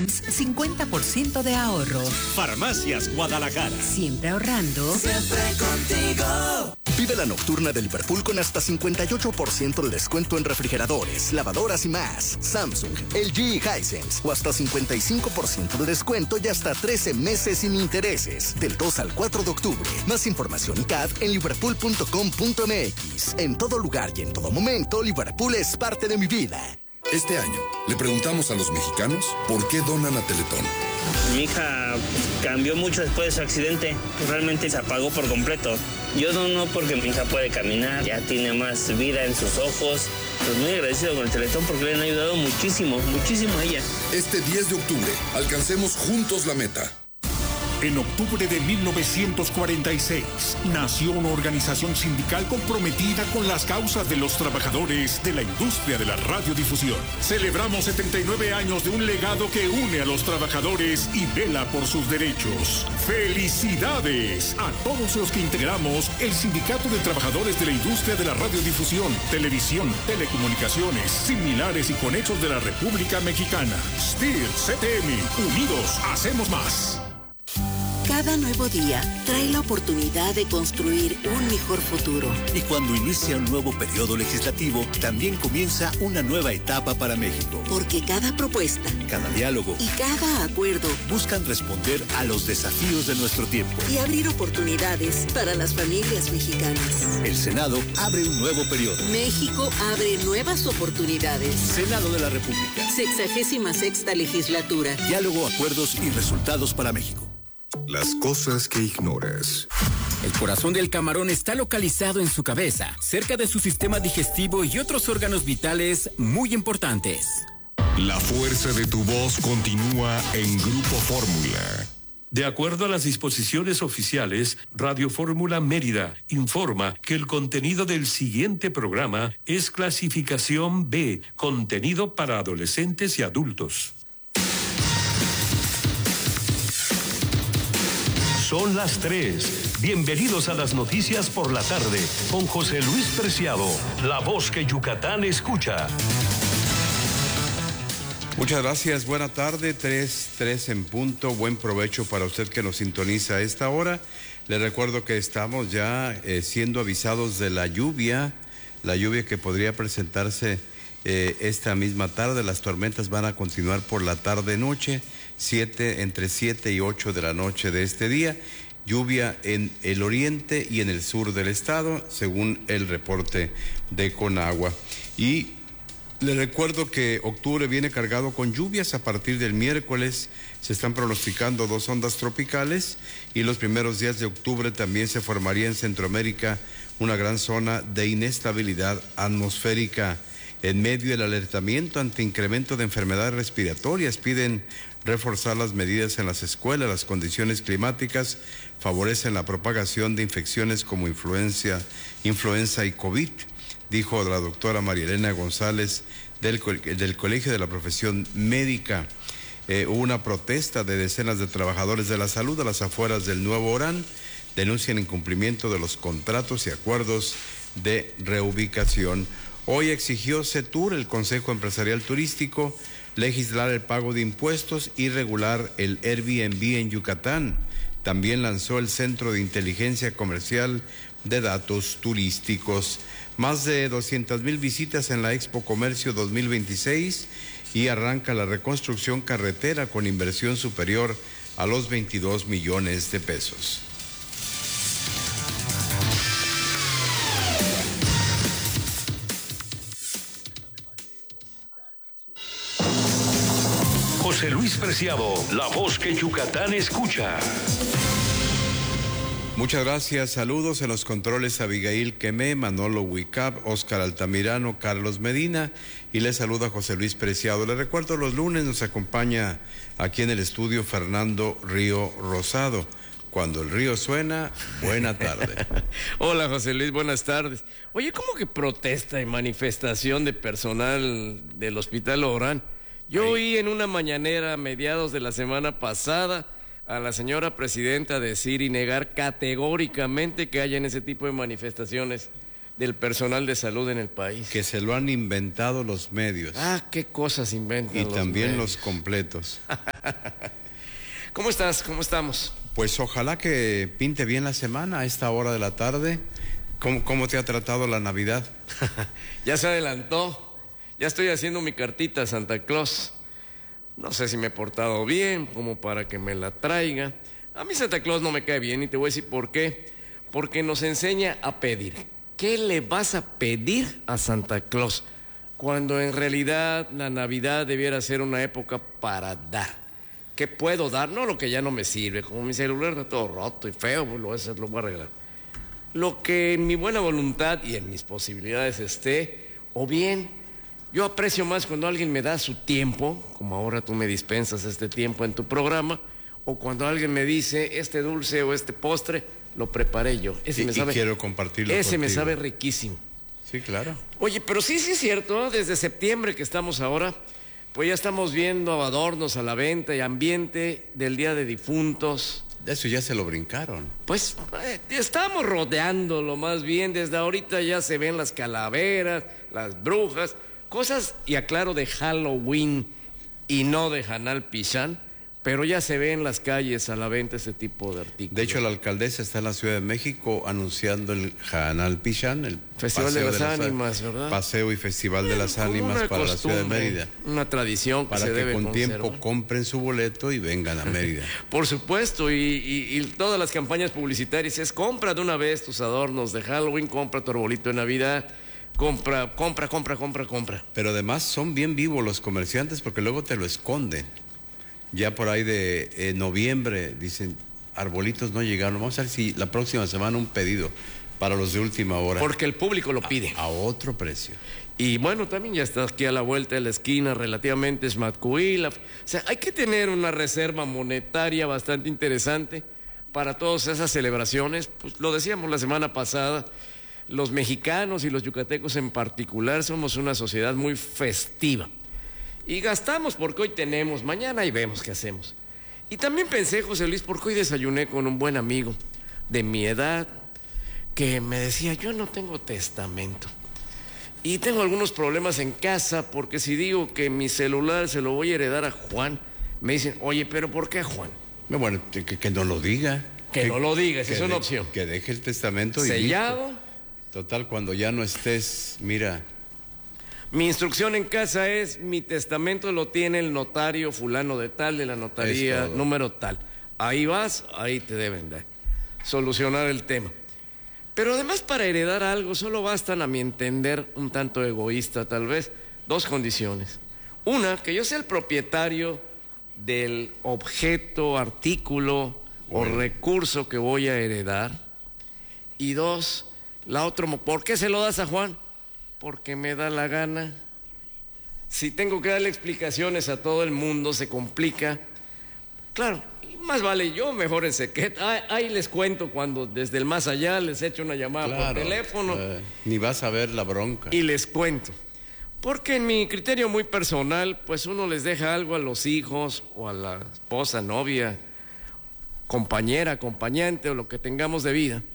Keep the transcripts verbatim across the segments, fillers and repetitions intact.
Sams, cincuenta por ciento de ahorro. Farmacias Guadalajara. Siempre ahorrando. Siempre contigo. Vive la nocturna del Liverpool con hasta cincuenta y ocho por ciento de descuento en refrigeradores, lavadoras y más. Samsung, L G y Hisense. O hasta cincuenta y cinco por ciento de descuento y hasta trece meses sin intereses. Del dos al cuatro de octubre. Más información y C A D en liverpool punto com punto m x. En todo lugar y en todo momento, Liverpool es parte de mi vida. Este año, le preguntamos a los mexicanos por qué donan a Teletón. Mi hija cambió mucho después de su accidente. Realmente se apagó por completo. Yo dono porque mi hija puede caminar, ya tiene más vida en sus ojos. Pues muy agradecido con el Teletón porque le han ayudado muchísimo, muchísimo a ella. Este diez de octubre, alcancemos juntos la meta. En octubre de mil novecientos cuarenta y seis, nació una organización sindical comprometida con las causas de los trabajadores de la industria de la radiodifusión. Celebramos setenta y nueve años de un legado que une a los trabajadores y vela por sus derechos. ¡Felicidades a todos los que integramos el Sindicato de Trabajadores de la Industria de la Radiodifusión, Televisión, Telecomunicaciones, Similares y Conexos de la República Mexicana! S T I R, C T M, unidos hacemos más. Cada nuevo día trae la oportunidad de construir un mejor futuro. Y cuando inicia un nuevo periodo legislativo, también comienza una nueva etapa para México. Porque cada propuesta, cada diálogo y cada acuerdo buscan responder a los desafíos de nuestro tiempo y abrir oportunidades para las familias mexicanas. El Senado abre un nuevo periodo. México abre nuevas oportunidades. Senado de la República. Sexagésima sexta legislatura. Diálogo, acuerdos y resultados para México. Las cosas que ignoras. El corazón del camarón está localizado en su cabeza, cerca de su sistema digestivo y otros órganos vitales muy importantes. La fuerza de tu voz continúa en Grupo Fórmula. De acuerdo a las disposiciones oficiales, Radio Fórmula Mérida informa que el contenido del siguiente programa es clasificación B, contenido para adolescentes y adultos. Son las tres. Bienvenidos a las noticias por la tarde con José Luis Preciado, la voz que Yucatán escucha. Muchas gracias, buena tarde, tres, tres en punto, buen provecho para usted que nos sintoniza a esta hora. Le recuerdo que estamos ya eh, siendo avisados de la lluvia, la lluvia que podría presentarse eh, esta misma tarde. Las tormentas van a continuar por la tarde-noche. Siete, entre siete y ocho de la noche de este día, lluvia en el oriente y en el sur del estado, según el reporte de Conagua. Y le recuerdo que octubre viene cargado con lluvias. A partir del miércoles se están pronosticando dos ondas tropicales y los primeros días de octubre también se formaría en Centroamérica una gran zona de inestabilidad atmosférica. En medio del alertamiento ante incremento de enfermedades respiratorias, piden reforzar las medidas en las escuelas. Las condiciones climáticas favorecen la propagación de infecciones como influenza, influenza y COVID, dijo la doctora María Elena González del, del Colegio de la Profesión Médica. Eh, hubo una protesta de decenas de trabajadores de la salud a las afueras del Nuevo Orán. Denuncian incumplimiento de los contratos y acuerdos de reubicación. Hoy exigió CETUR, el Consejo Empresarial Turístico, legislar el pago de impuestos y regular el Airbnb en Yucatán. También lanzó el Centro de Inteligencia Comercial de Datos Turísticos. Más de doscientas mil visitas en la Expo Comercio dos mil veintiséis y arranca la reconstrucción carretera con inversión superior a los veintidós millones de pesos. José Luis Preciado, la voz que Yucatán escucha. Muchas gracias, saludos en los controles Abigail Quemé, Manolo Huicap, Óscar Altamirano, Carlos Medina y les saluda José Luis Preciado. Les recuerdo, los lunes nos acompaña aquí en el estudio Fernando Río Rosado. Cuando el río suena, buena tarde. Hola José Luis, buenas tardes. Oye, ¿cómo que protesta y manifestación de personal del Hospital Orán? Yo oí en una mañanera a mediados de la semana pasada a la señora presidenta decir y negar categóricamente que hayan ese tipo de manifestaciones. del personal de salud en el país. Que se lo han inventado los medios. Ah, qué cosas inventan y los también medios. los completos. ¿Cómo estás? ¿Cómo estamos? Pues ojalá que pinte bien la semana a esta hora de la tarde. ¿Cómo, cómo te ha tratado la Navidad? Ya se adelantó. Ya estoy haciendo mi cartita a Santa Claus. No sé si me he portado bien, como para que me la traiga. A mí Santa Claus no me cae bien y te voy a decir por qué. Porque nos enseña a pedir. ¿Qué le vas a pedir a Santa Claus? Cuando en realidad la Navidad debiera ser una época para dar. ¿Qué puedo dar? No lo que ya no me sirve. Como mi celular está todo roto y feo, pues lo, eso lo voy a arreglar. Lo que en mi buena voluntad y en mis posibilidades esté, o bien, yo aprecio más cuando alguien me da su tiempo, como ahora tú me dispensas este tiempo en tu programa, o cuando alguien me dice, este dulce o este postre, lo preparé yo. Ese y, me sabe, y quiero compartirlo Ese contigo. me sabe riquísimo. Sí, claro. Oye, pero sí, sí es cierto, ¿no? Desde septiembre que estamos ahora, pues ya estamos viendo adornos a la venta y ambiente del Día de Difuntos. Eso ya se lo brincaron. Pues eh, estamos rodeándolo más bien. Desde ahorita ya se ven las calaveras, las brujas, cosas, y aclaro, de Halloween y no de Hanal Pichán, pero ya se ve en las calles a la venta ese tipo de artículos. De hecho, la alcaldesa está en la Ciudad de México anunciando el Hanal Pichán, el Festival de las, de las Ánimas, ¿verdad? Paseo y Festival de las Como Ánimas para la Ciudad de Mérida. Una tradición que para se que debe con conservar. tiempo compren su boleto y vengan a Mérida. Por supuesto, y, y, y todas las campañas publicitarias es compra de una vez tus adornos de Halloween, compra tu arbolito de Navidad, compra, compra, compra, compra, compra. Pero además son bien vivos los comerciantes porque luego te lo esconden. Ya por ahí de eh, noviembre dicen, arbolitos no llegaron. Vamos a ver si la próxima semana un pedido para los de última hora. Porque el público lo pide. A, a otro precio. Y bueno, también ya está aquí a la vuelta de la esquina, relativamente Xmatcuila. O sea, hay que tener una reserva monetaria bastante interesante para todas esas celebraciones. Pues lo decíamos la semana pasada, los mexicanos y los yucatecos en particular somos una sociedad muy festiva. Y gastamos porque hoy tenemos, mañana ahí vemos qué hacemos. Y también pensé, José Luis, porque hoy desayuné con un buen amigo de mi edad que me decía, yo no tengo testamento. Y tengo algunos problemas en casa porque si digo que mi celular se lo voy a heredar a Juan, me dicen, oye, ¿pero por qué a Juan? No, bueno, que, que no lo diga. Que, que no lo diga, esa es una de, opción. Que deje el testamento y sellado. Listo. Total, cuando ya no estés, mira... Mi instrucción en casa es, mi testamento lo tiene el notario fulano de tal, de la notaría número tal. Ahí vas, ahí te deben de solucionar el tema. Pero además para heredar algo solo bastan, a mi entender, un tanto egoísta tal vez, dos condiciones. Una, que yo sea el propietario del objeto, artículo bueno. o recurso que voy a heredar. Y dos, la otra, ¿por qué se lo das a Juan? Porque me da la gana. Si tengo que darle explicaciones a todo el mundo, se complica. Claro, más vale yo mejor en secreto. Ahí, ahí les cuento cuando desde el más allá les echo una llamada claro, por teléfono. Eh, ni vas a ver la bronca. Y les cuento. Porque en mi criterio muy personal, pues uno les deja algo a los hijos o a la esposa, novia, compañera, acompañante o lo que tengamos de vida.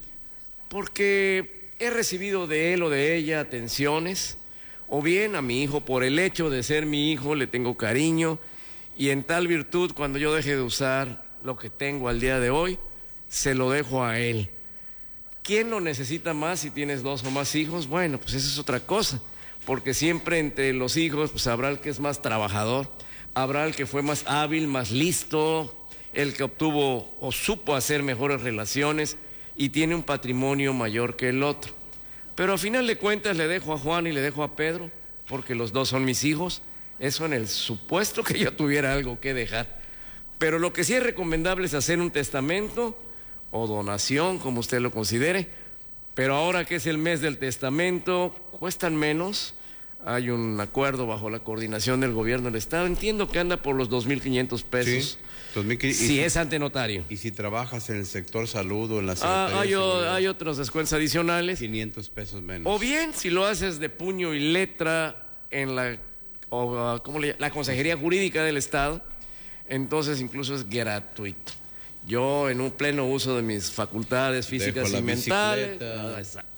Porque he recibido de él o de ella atenciones, o bien a mi hijo, por el hecho de ser mi hijo, le tengo cariño, y en tal virtud, cuando yo deje de usar lo que tengo al día de hoy, se lo dejo a él. ¿Quién lo necesita más si tienes dos o más hijos? Bueno, pues esa es otra cosa, porque siempre entre los hijos, pues habrá el que es más trabajador, habrá el que fue más hábil, más listo, el que obtuvo o supo hacer mejores relaciones, y tiene un patrimonio mayor que el otro. Pero a final de cuentas le dejo a Juan y le dejo a Pedro, porque los dos son mis hijos, eso en el supuesto que yo tuviera algo que dejar. Pero lo que sí es recomendable es hacer un testamento o donación, como usted lo considere, pero ahora que es el mes del testamento, cuestan menos. Hay un acuerdo bajo la coordinación del gobierno del Estado, entiendo que anda por los dos mil quinientos pesos. Sí. dos mil quinientos, si y, es ante notario. Y si trabajas en el sector salud o en la ah, hay, o, hay otros descuentos adicionales. quinientos pesos menos. O bien, si lo haces de puño y letra en la, o, ¿cómo le llama? La Consejería Jurídica del Estado, entonces incluso es gratuito. Yo, en un pleno uso de mis facultades físicas y mentales. Ah, exactamente.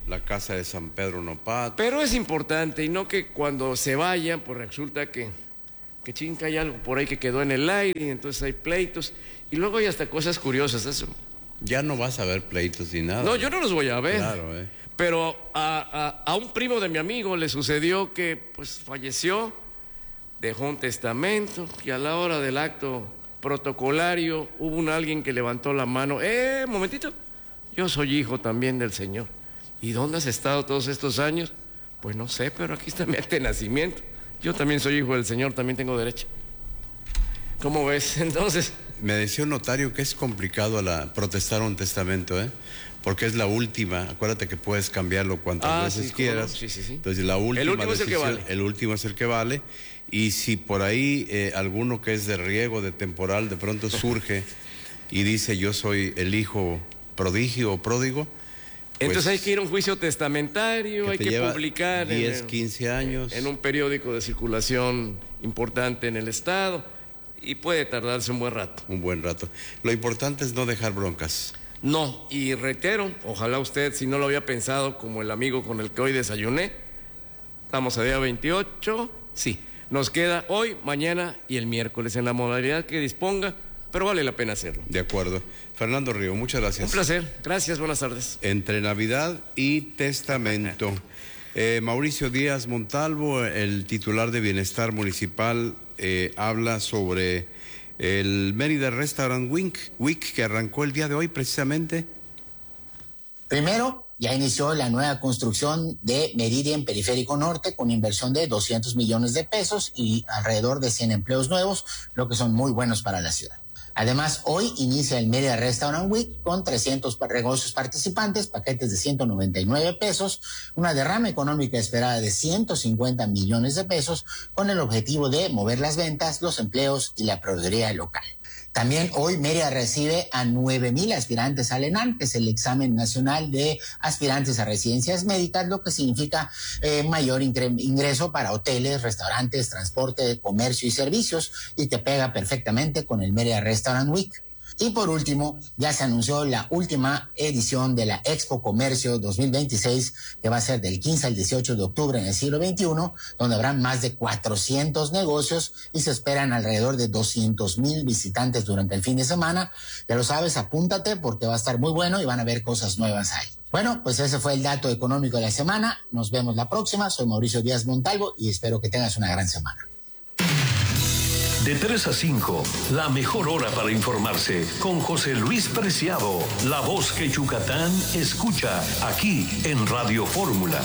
La casa de San Pedro Nopat. Pero es importante, y no que cuando se vayan, pues resulta que, que chinga, hay algo por ahí que quedó en el aire, y entonces hay pleitos, y luego hay hasta cosas curiosas, eso. Ya no vas a ver pleitos ni nada. No, yo no los voy a ver. Claro, eh. Pero a, a, a un primo de mi amigo le sucedió que, pues, falleció, dejó un testamento, y a la hora del acto protocolario hubo un alguien que levantó la mano. Eh, momentito, yo soy hijo también del Señor. ¿Y dónde has estado todos estos años? Pues no sé, pero aquí está mi acta de nacimiento. Yo también soy hijo del Señor, también tengo derecho. ¿Cómo ves? Entonces... Me decía un notario que es complicado la, protestar un testamento, ¿eh? Porque es la última. Acuérdate que puedes cambiarlo cuantas ah, veces sí, quieras. No? Sí, sí, sí. Entonces la última el último decisión, es el que vale. El último es el que vale. Y si por ahí eh, alguno que es de riego, de temporal, de pronto surge y dice yo soy el hijo prodigio o pródigo... Entonces pues, hay que ir a un juicio testamentario, que hay que publicar diez, quince años en un periódico de circulación importante en el estado y puede tardarse un buen rato. Un buen rato. Lo importante es no dejar broncas. No, y reitero, ojalá usted, si no lo había pensado como el amigo con el que hoy desayuné, estamos a día veintiocho, sí, nos queda hoy, mañana y el miércoles en la modalidad que disponga, pero vale la pena hacerlo. De acuerdo. Fernando Río, muchas gracias. Un placer. Gracias, buenas tardes. Entre Navidad y Testamento. Eh, Mauricio Díaz Montalvo, el titular de Bienestar Municipal, eh, habla sobre el Mérida Restaurant Week, Week que arrancó el día de hoy precisamente. Primero, ya inició la nueva construcción de Meridian Periférico Norte con inversión de doscientos millones de pesos y alrededor de cien empleos nuevos, lo que son muy buenos para la ciudad. Además, hoy inicia el Mérida Restaurant Week con trescientos negocios participantes, paquetes de ciento noventa y nueve pesos, una derrama económica esperada de ciento cincuenta millones de pesos, con el objetivo de mover las ventas, los empleos y la proveeduría local. También hoy Mérida recibe a nueve mil aspirantes al ENAM, que es el examen nacional de aspirantes a residencias médicas, lo que significa eh, mayor ingreso para hoteles, restaurantes, transporte, comercio y servicios, y que pega perfectamente con el Mérida Restaurant Week. Y por último, ya se anunció la última edición de la Expo Comercio dos mil veintiséis, que va a ser del quince al dieciocho de octubre en el siglo veintiuno, donde habrá más de cuatrocientos negocios y se esperan alrededor de doscientos mil visitantes durante el fin de semana. Ya lo sabes, apúntate porque va a estar muy bueno y van a ver cosas nuevas ahí. Bueno, pues ese fue el dato económico de la semana. Nos vemos la próxima. Soy Mauricio Díaz Montalvo y espero que tengas una gran semana. De tres a cinco, la mejor hora para informarse con José Luis Preciado, la voz que Yucatán escucha aquí en Radio Fórmula.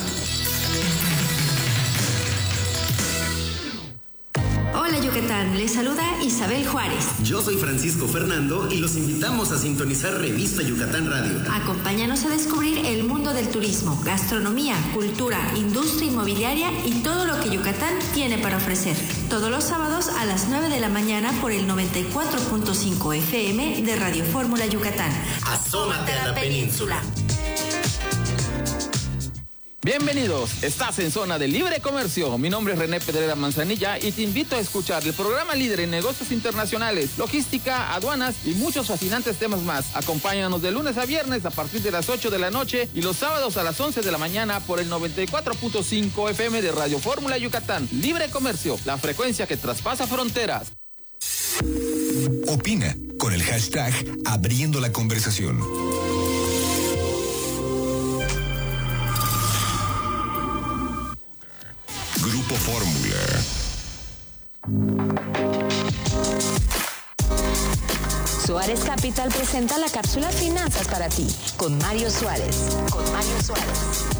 Hola Yucatán, les saluda Isabel Juárez. Yo soy Francisco Fernando y los invitamos a sintonizar Revista Yucatán Radio. Acompáñanos a descubrir el mundo del turismo, gastronomía, cultura, industria inmobiliaria y todo lo que Yucatán tiene para ofrecer. Todos los sábados a las nueve de la mañana por el noventa y cuatro punto cinco F M de Radio Fórmula Yucatán. Asómate a la península. Bienvenidos, estás en Zona de Libre Comercio. Mi nombre es René Pedrera Manzanilla y te invito a escuchar el programa líder en negocios internacionales, logística, aduanas y muchos fascinantes temas más. Acompáñanos de lunes a viernes a partir de las ocho de la noche y los sábados a las once de la mañana por el noventa y cuatro punto cinco F M de Radio Fórmula Yucatán. Libre Comercio, la frecuencia que traspasa fronteras. Opina con el hashtag Abriendo la Conversación. Grupo Fórmula. Suárez Capital presenta la cápsula Finanzas para ti, con Mario Suárez. Con Mario Suárez.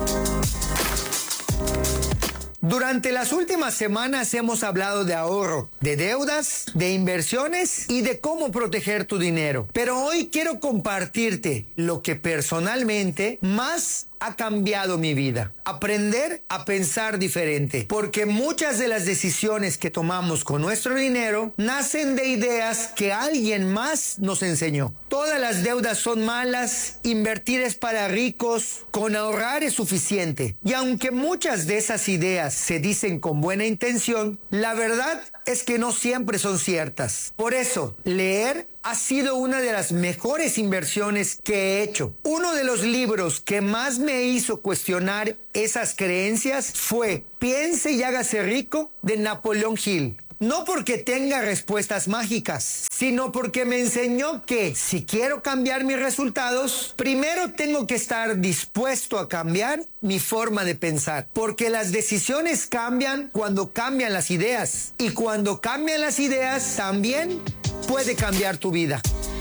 Durante las últimas semanas hemos hablado de ahorro, de deudas, de inversiones y de cómo proteger tu dinero. Pero hoy quiero compartirte lo que personalmente más ha cambiado mi vida. Aprender a pensar diferente. Porque muchas de las decisiones que tomamos con nuestro dinero nacen de ideas que alguien más nos enseñó. Todas las deudas son malas, invertir es para ricos, con ahorrar es suficiente. Y aunque muchas de esas ideas se dicen con buena intención, la verdad es que no siempre son ciertas. Por eso, leer ha sido una de las mejores inversiones que he hecho. Uno de los libros que más me hizo cuestionar esas creencias fue Piense y hágase rico, de Napoleón Hill. No porque tenga respuestas mágicas, sino porque me enseñó que si quiero cambiar mis resultados, primero tengo que estar dispuesto a cambiar mi forma de pensar. Porque las decisiones cambian cuando cambian las ideas. Y cuando cambian las ideas, también puede cambiar tu vida.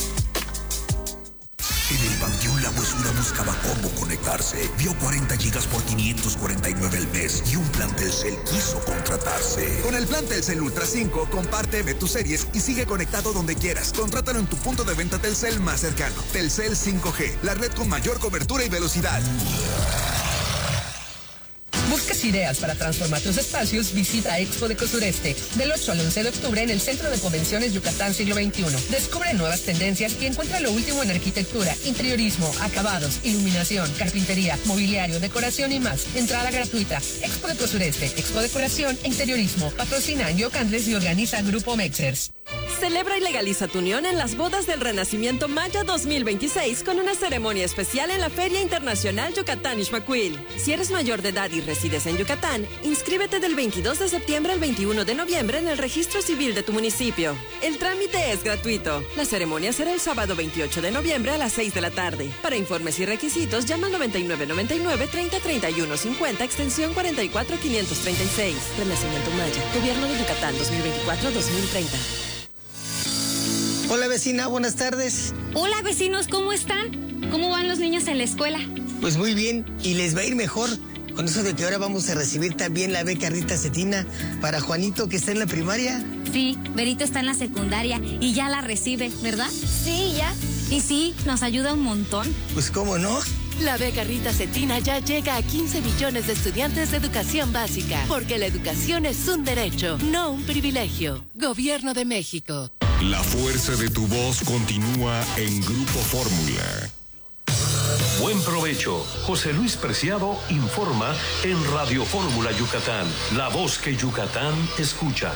En el Panteón La Huesura buscaba cómo conectarse. Vio cuarenta gigas por quinientos cuarenta y nueve al mes y un plan Telcel quiso contratarse. Con el plan Telcel Ultra cinco, comparte, ve tus series y sigue conectado donde quieras. Contrátalo en tu punto de venta Telcel más cercano. Telcel cinco G, la red con mayor cobertura y velocidad. ¿Buscas ideas para transformar tus espacios? Visita Expo Deco Sureste del ocho al once de octubre en el Centro de Convenciones Yucatán Siglo veintiuno. Descubre nuevas tendencias y encuentra lo último en arquitectura, interiorismo, acabados, iluminación, carpintería, mobiliario, decoración y más. Entrada gratuita. Expo Deco Sureste, Expo Decoración e Interiorismo. Patrocina Yocandles y organiza Grupo Mexers. Celebra y legaliza tu unión en las bodas del Renacimiento Maya dos mil veintiséis con una ceremonia especial en la Feria Internacional Yucatán Ixmaquil. Si eres mayor de edad y resides en Yucatán, inscríbete del veintidós de septiembre al veintiuno de noviembre en el registro civil de tu municipio. El trámite es gratuito. La ceremonia será el sábado veintiocho de noviembre a las seis de la tarde. Para informes y requisitos, llama al noventa y nueve noventa y nueve treinta treinta y uno cincuenta, extensión cuarenta y cuatro quinientos treinta y seis. Renacimiento Maya, Gobierno de Yucatán dos mil veinticuatro a dos mil treinta. Hola vecina, buenas tardes. Hola vecinos, ¿cómo están? ¿Cómo van los niños en la escuela? Pues muy bien, y les va a ir mejor con eso de que ahora vamos a recibir también la beca Rita Cetina para Juanito, que está en la primaria. Sí, Berito está en la secundaria y ya la recibe, ¿verdad? Sí, ya. Y sí, nos ayuda un montón. Pues cómo no. La beca Rita Cetina ya llega a quince millones de estudiantes de educación básica, porque la educación es un derecho, no un privilegio. Gobierno de México. La fuerza de tu voz continúa en Grupo Fórmula. Buen provecho. José Luis Preciado informa en Radio Fórmula Yucatán, la voz que Yucatán escucha.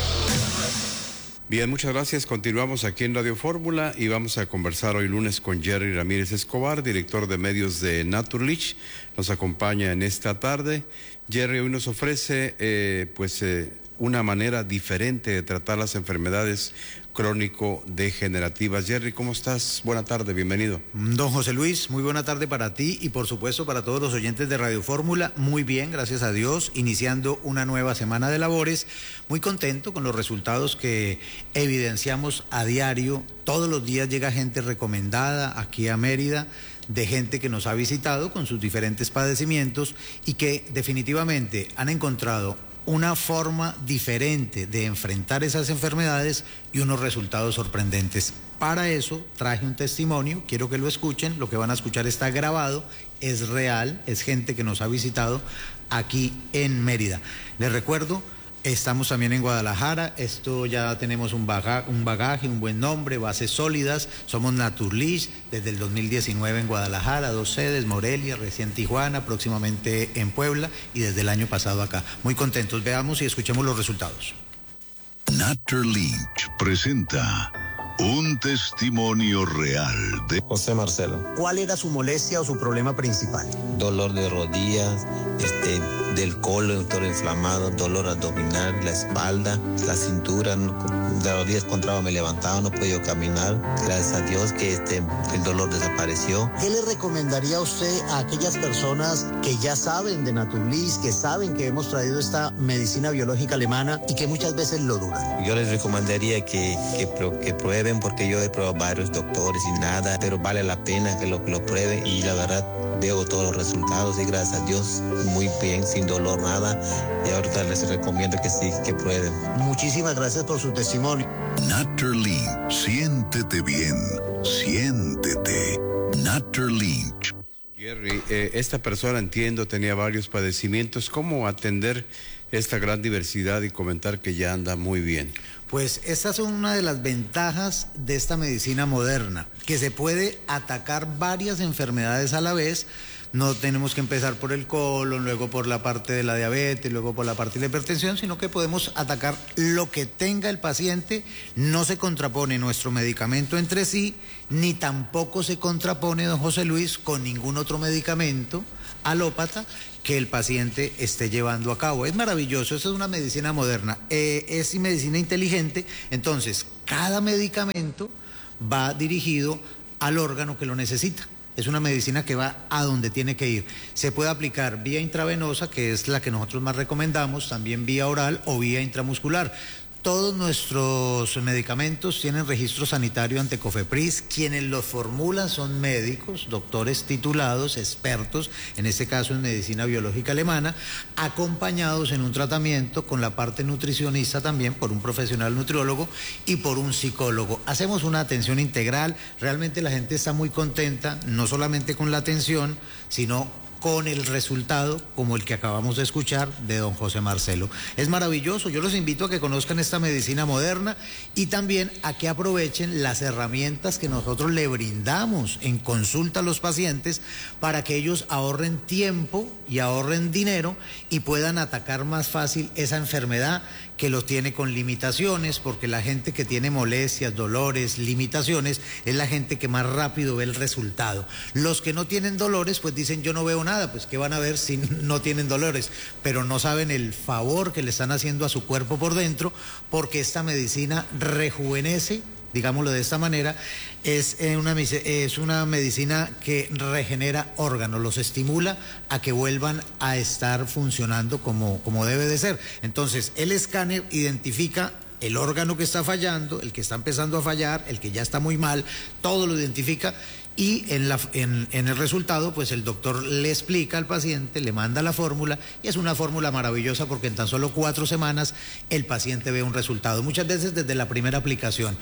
Bien, muchas gracias. Continuamos aquí en Radio Fórmula y vamos a conversar hoy lunes con Jerry Ramírez Escobar, director de medios de Naturlich. Nos acompaña en esta tarde. Jerry hoy nos ofrece eh, pues eh, una manera diferente de tratar las enfermedades crónico-degenerativas. Jerry, ¿cómo estás? Buena tarde, bienvenido. Don José Luis, muy buena tarde para ti y por supuesto para todos los oyentes de Radio Fórmula. Muy bien, gracias a Dios, iniciando una nueva semana de labores. Muy contento con los resultados que evidenciamos a diario. Todos los días llega gente recomendada aquí a Mérida, de gente que nos ha visitado con sus diferentes padecimientos y que definitivamente han encontrado una forma diferente de enfrentar esas enfermedades y unos resultados sorprendentes. Para eso traje un testimonio, quiero que lo escuchen, lo que van a escuchar está grabado, es real, es gente que nos ha visitado aquí en Mérida. Les recuerdo, estamos también en Guadalajara, esto ya tenemos un bagaje, un bagaje, un buen nombre, bases sólidas, somos Naturlich desde el dos mil diecinueve en Guadalajara, dos sedes, Morelia, recién Tijuana, próximamente en Puebla y desde el año pasado acá. Muy contentos, veamos y escuchemos los resultados. Naturlich presenta un testimonio real de José Marcelo. ¿Cuál era su molestia o su problema principal? Dolor de rodillas, este, del colon, todo inflamado, dolor abdominal, la espalda, la cintura, de las rodillas contraba, me levantaba, no podía caminar. Gracias a Dios que este, el dolor desapareció. ¿Qué le recomendaría a usted a aquellas personas que ya saben de Naturlich, que saben que hemos traído esta medicina biológica alemana y que muchas veces lo dudan? Yo les recomendaría que, que, que prueben, porque yo he probado varios doctores y nada, pero vale la pena que lo, lo prueben y la verdad veo todos los resultados y gracias a Dios muy bien, sin dolor, nada, y ahorita les recomiendo que sí, que prueben. Muchísimas gracias por su testimonio. Naturlich, siéntete bien, siéntete. Naturlich. Jerry, eh, esta persona, entiendo, tenía varios padecimientos. ¿Cómo atender esta gran diversidad y comentar que ya anda muy bien? Pues estas son una de las ventajas de esta medicina moderna, que se puede atacar varias enfermedades a la vez, no tenemos que empezar por el colon, luego por la parte de la diabetes, luego por la parte de la hipertensión, sino que podemos atacar lo que tenga el paciente. No se contrapone nuestro medicamento entre sí, ni tampoco se contrapone, don José Luis, con ningún otro medicamento alópata que el paciente esté llevando a cabo. Es maravilloso, eso es una medicina moderna, eh, es medicina inteligente. Entonces, cada medicamento va dirigido al órgano que lo necesita. Es una medicina que va a donde tiene que ir. Se puede aplicar vía intravenosa, que es la que nosotros más recomendamos, también vía oral o vía intramuscular. Todos nuestros medicamentos tienen registro sanitario ante COFEPRIS. Quienes los formulan son médicos, doctores titulados, expertos, en este caso en medicina biológica alemana, acompañados en un tratamiento con la parte nutricionista también por un profesional nutriólogo y por un psicólogo. Hacemos una atención integral, realmente la gente está muy contenta, no solamente con la atención, sino con el resultado como el que acabamos de escuchar de don José Marcelo. Es maravilloso, yo los invito a que conozcan esta medicina moderna y también a que aprovechen las herramientas que nosotros le brindamos en consulta a los pacientes para que ellos ahorren tiempo y ahorren dinero y puedan atacar más fácil esa enfermedad que los tiene con limitaciones, porque la gente que tiene molestias, dolores, limitaciones, es la gente que más rápido ve el resultado. Los que no tienen dolores, pues dicen yo no veo nada, pues ¿qué van a ver si no tienen dolores? Pero no saben el favor que le están haciendo a su cuerpo por dentro, porque esta medicina rejuvenece, digámoslo de esta manera, es una, es una medicina que regenera órganos, los estimula a que vuelvan a estar funcionando como, como debe de ser. Entonces, el escáner identifica el órgano que está fallando, el que está empezando a fallar, el que ya está muy mal, todo lo identifica. Y en, la, en, en el resultado, pues el doctor le explica al paciente, le manda la fórmula, y es una fórmula maravillosa porque en tan solo cuatro semanas el paciente ve un resultado, muchas veces desde la primera aplicación.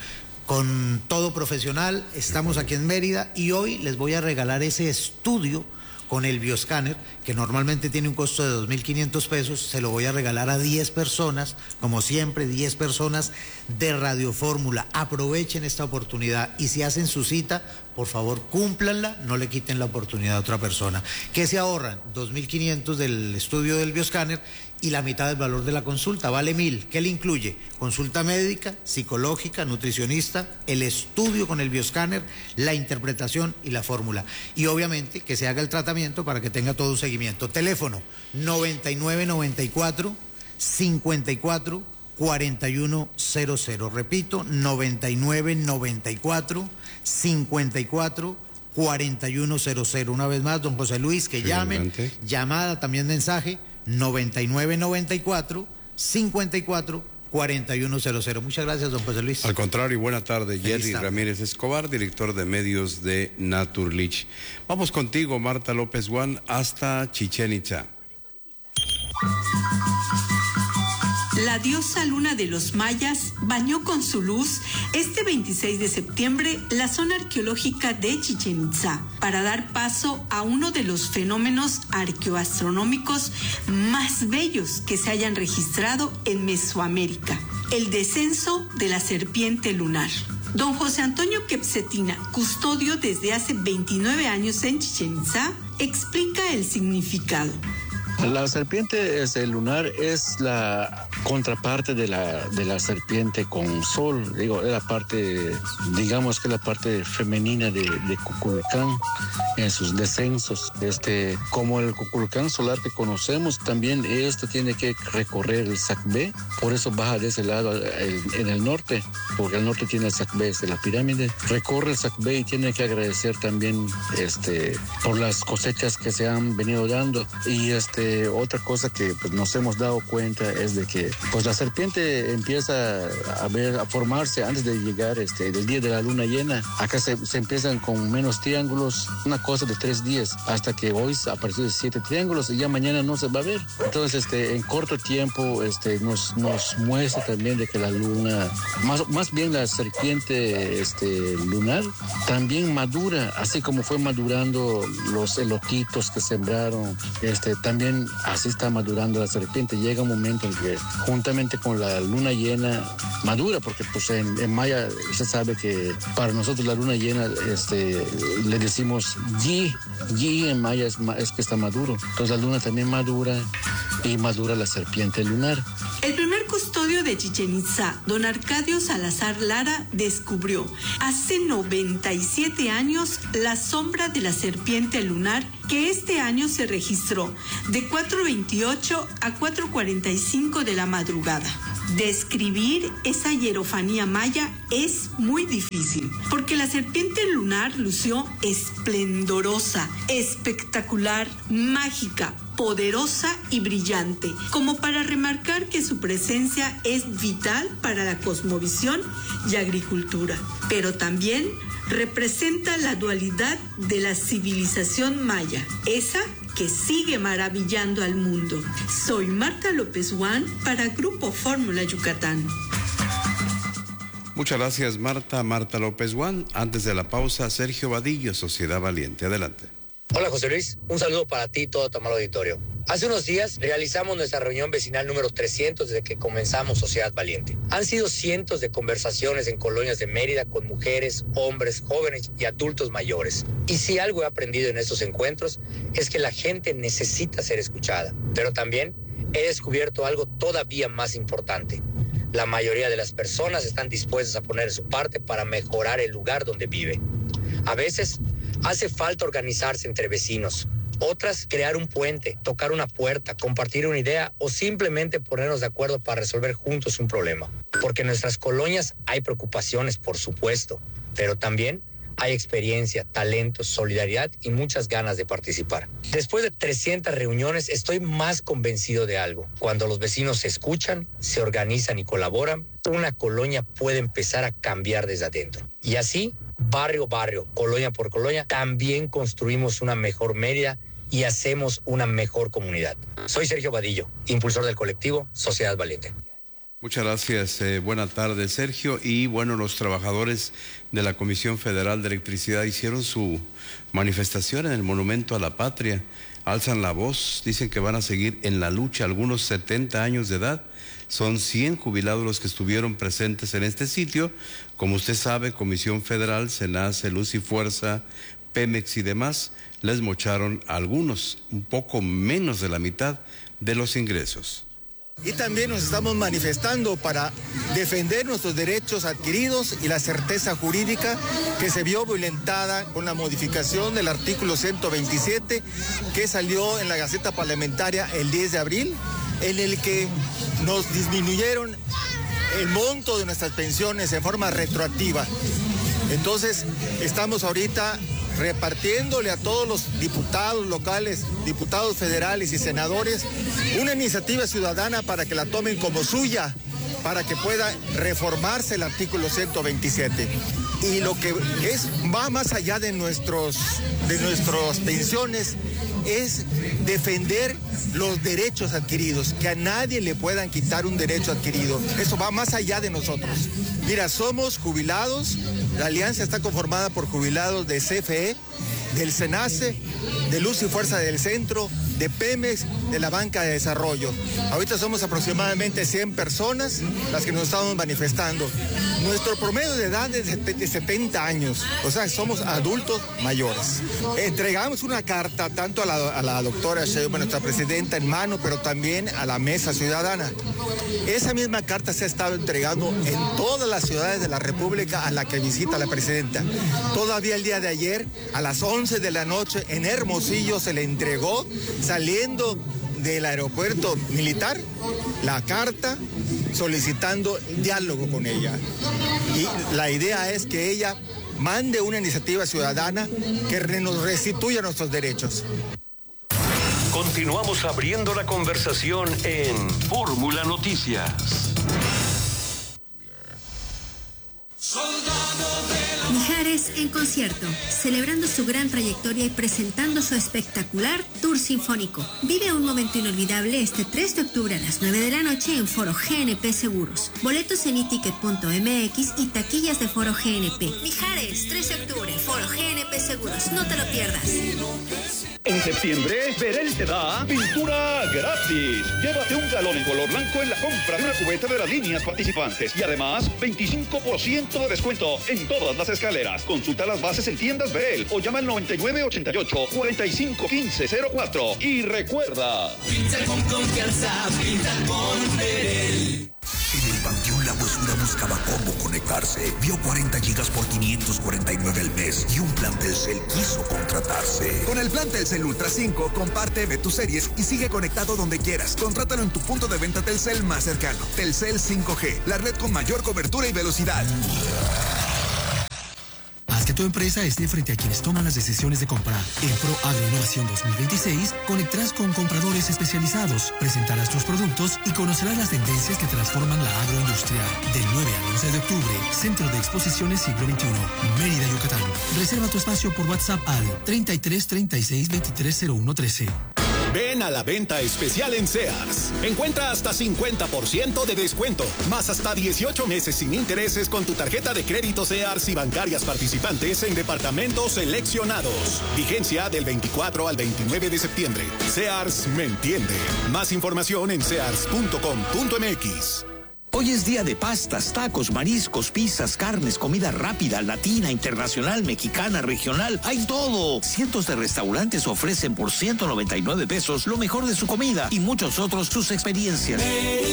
Con todo profesional, estamos aquí en Mérida y hoy les voy a regalar ese estudio con el bioscáner, que normalmente tiene un costo de dos mil quinientos pesos, se lo voy a regalar a diez personas, como siempre, diez personas de Radio Fórmula. Aprovechen esta oportunidad y si hacen su cita, por favor, cúmplanla, no le quiten la oportunidad a otra persona. ¿Qué se ahorran? dos mil quinientos del estudio del bioscáner y la mitad del valor de la consulta, vale mil. ¿Qué le incluye? Consulta médica, psicológica, nutricionista, el estudio con el bioscáner, la interpretación y la fórmula. Y obviamente que se haga el tratamiento para que tenga todo un seguimiento. Teléfono noventa y nueve noventa y cuatro cincuenta y cuatro cuarenta y uno cero cero. Repito, noventa y nueve noventa y cuatro cincuenta y cuatro cuarenta y uno cero cero. Una vez más, don José Luis, que llamen, llamada, también mensaje, noventa y nueve noventa y cuatro cincuenta y cuatro cuarenta y uno cero cero. Muchas gracias, don José Luis. Al contrario, buena tarde, Jerry Ramírez Escobar, director de medios de Naturlich. Vamos contigo, Marta López Guán, hasta Chichén Itzá. La diosa luna de los mayas bañó con su luz este veintiséis de septiembre la zona arqueológica de Chichén Itzá para dar paso a uno de los fenómenos arqueoastronómicos más bellos que se hayan registrado en Mesoamérica, el descenso de la serpiente lunar. Don José Antonio Quepsetina, custodio desde hace veintinueve años en Chichén Itzá, explica el significado. La serpiente este, lunar es la contraparte de la, de la serpiente con sol. Digo, es la parte, digamos que es la parte femenina de, de Cuculcán en sus descensos. Este, como el Cuculcán solar que conocemos, también este tiene que recorrer el Sacbé, por eso baja de ese lado el, en el norte, porque el norte tiene el Sacbé, este, la pirámide, recorre el Sacbé y tiene que agradecer también este, por las cosechas que se han venido dando. Y este otra cosa que pues, nos hemos dado cuenta es de que pues la serpiente empieza a ver a formarse antes de llegar este del día de la luna llena. Acá se, se empiezan con menos triángulos, una cosa de tres días, hasta que hoy apareció de siete triángulos y ya mañana no se va a ver. Entonces este en corto tiempo este nos nos muestra también de que la luna, más más bien la serpiente este lunar también madura, así como fue madurando los elotitos que sembraron, este también así está madurando la serpiente. Llega un momento en que juntamente con la luna llena madura, porque pues en, en maya se sabe que para nosotros la luna llena este, le decimos Yi, Yi en maya es, es que está maduro. Entonces la luna también madura y madura la serpiente lunar. El primer custodio de Chichén Itzá, don Arcadio Salazar Lara, descubrió hace noventa y siete años la sombra de la serpiente lunar, que este año se registró de cuatro veintiocho a cuatro cuarenta y cinco de la madrugada. Describir esa hierofanía maya es muy difícil, porque la serpiente lunar lució esplendorosa, espectacular, mágica, poderosa y brillante, como para remarcar que su presencia es vital para la cosmovisión y agricultura, pero también representa la dualidad de la civilización maya, esa que sigue maravillando al mundo. Soy Marta López Juan para Grupo Fórmula Yucatán. Muchas gracias, Marta. Marta López Juan. Antes de la pausa, Sergio Vadillo, Sociedad Valiente. Adelante. Hola, José Luis. Un saludo para ti y todo tu amado auditorio. Hace unos días realizamos nuestra reunión vecinal número trescientos desde que comenzamos Sociedad Valiente. Han sido cientos de conversaciones en colonias de Mérida con mujeres, hombres, jóvenes y adultos mayores. Y si algo he aprendido en estos encuentros es que la gente necesita ser escuchada. Pero también he descubierto algo todavía más importante. La mayoría de las personas están dispuestas a poner su parte para mejorar el lugar donde vive. A veces hace falta organizarse entre vecinos. Otras, crear un puente, tocar una puerta, compartir una idea o simplemente ponernos de acuerdo para resolver juntos un problema. Porque en nuestras colonias hay preocupaciones, por supuesto, pero también hay experiencia, talento, solidaridad y muchas ganas de participar. Después de trescientas reuniones, estoy más convencido de algo. Cuando los vecinos se escuchan, se organizan y colaboran, una colonia puede empezar a cambiar desde adentro. Y así, barrio barrio, colonia por colonia, también construimos una mejor Mérida y hacemos una mejor comunidad. Soy Sergio Vadillo, impulsor del colectivo Sociedad Valiente. Muchas gracias. Eh, buenas tardes, Sergio. Y bueno, los trabajadores de la Comisión Federal de Electricidad hicieron su manifestación en el Monumento a la Patria. Alzan la voz, dicen que van a seguir en la lucha, algunos setenta años de edad. Son cien jubilados los que estuvieron presentes en este sitio. Como usted sabe, Comisión Federal, SENACE, Luz y Fuerza, Pemex y demás, les mocharon a algunos, un poco menos de la mitad de los ingresos. Y también nos estamos manifestando para defender nuestros derechos adquiridos y la certeza jurídica que se vio violentada con la modificación del artículo ciento veintisiete que salió en la Gaceta Parlamentaria el diez de abril, en el que nos disminuyeron el monto de nuestras pensiones en forma retroactiva. Entonces, estamos ahorita repartiéndole a todos los diputados locales, diputados federales y senadores una iniciativa ciudadana para que la tomen como suya, para que pueda reformarse el artículo ciento veintisiete. Y lo que es va más allá de nuestros de nuestras pensiones es defender los derechos adquiridos, que a nadie le puedan quitar un derecho adquirido. Eso va más allá de nosotros. Mira, somos jubilados, la alianza está conformada por jubilados de C F E, del SENACE, de Luz y Fuerza del Centro, de Pemex, de la Banca de Desarrollo. Ahorita somos aproximadamente cien personas las que nos estamos manifestando. Nuestro promedio de edad es de setenta años, o sea, somos adultos mayores. Entregamos una carta tanto a la, a la doctora Sheinbaum, nuestra presidenta, en mano, pero también a la Mesa Ciudadana. Esa misma carta se ha estado entregando en todas las ciudades de la República a la que visita la presidenta. Todavía el día de ayer, a las once de la noche, en Hermosillo se le entregó, saliendo del aeropuerto militar, la carta solicitando diálogo con ella. Y la idea es que ella mande una iniciativa ciudadana que nos restituya nuestros derechos. Continuamos abriendo la conversación en Fórmula Noticias. Mijares en concierto, celebrando su gran trayectoria y presentando su espectacular tour sinfónico. Vive un momento inolvidable este tres de octubre a las nueve de la noche en Foro G N P Seguros. Boletos en iticket punto m x y taquillas de Foro G N P. Mijares, tres de octubre, Foro G N P Seguros. No te lo pierdas. En septiembre, Verel te da pintura gratis. Llévate un galón en color blanco en la compra de una cubeta de las líneas participantes. Y además, veinticinco por ciento de descuento en todas las estaciones. escaleras. Consulta las bases en tiendas Verel o llama al noventa y nueve ochenta y ocho cuarenta y cinco quince cero cuatro. Y recuerda, pinta con confianza, pinta con Verel. En el Panteón La Huesura buscaba cómo conectarse. Vio cuarenta gigas por quinientos cuarenta y nueve al mes y un plan Telcel quiso contratarse. Con el plan Telcel Ultra cinco, comparte, ve tus series y sigue conectado donde quieras. Contrátalo en tu punto de venta Telcel más cercano. Telcel cinco G, la red con mayor cobertura y velocidad. Haz que tu empresa esté frente a quienes toman las decisiones de comprar. En Pro Agroinnovación dos mil veintiséis, conectarás con compradores especializados, presentarás tus productos y conocerás las tendencias que transforman la agroindustria. Del nueve al once de octubre, Centro de Exposiciones Siglo veintiuno, Mérida, Yucatán. Reserva tu espacio por WhatsApp al treinta y tres treinta y seis veintitrés cero uno trece. Ven a la venta especial en Sears. Encuentra hasta cincuenta por ciento de descuento, más hasta dieciocho meses sin intereses con tu tarjeta de crédito Sears y bancarias participantes en departamentos seleccionados. Vigencia del veinticuatro al veintinueve de septiembre. Sears me entiende. Más información en sears punto com punto m x. Hoy es día de pastas, tacos, mariscos, pizzas, carnes, comida rápida, latina, internacional, mexicana, regional. ¡Hay todo! Cientos de restaurantes ofrecen por ciento noventa y nueve pesos lo mejor de su comida y muchos otros sus experiencias.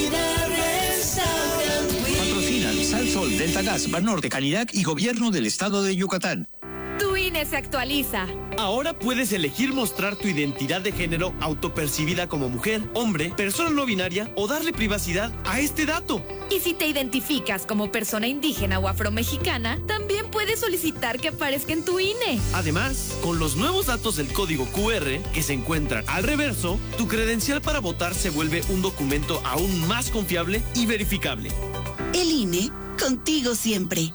Patrocinan Sal Sol, Delta Gas, Banorte, Canirac y Gobierno del Estado de Yucatán. Tu I N E se actualiza. Ahora puedes elegir mostrar tu identidad de género autopercibida como mujer, hombre, persona no binaria o darle privacidad a este dato. Y si te identificas como persona indígena o afromexicana, también puedes solicitar que aparezca en tu I N E. Además, con los nuevos datos del código Q R que se encuentran al reverso, tu credencial para votar se vuelve un documento aún más confiable y verificable. El I N E, contigo siempre.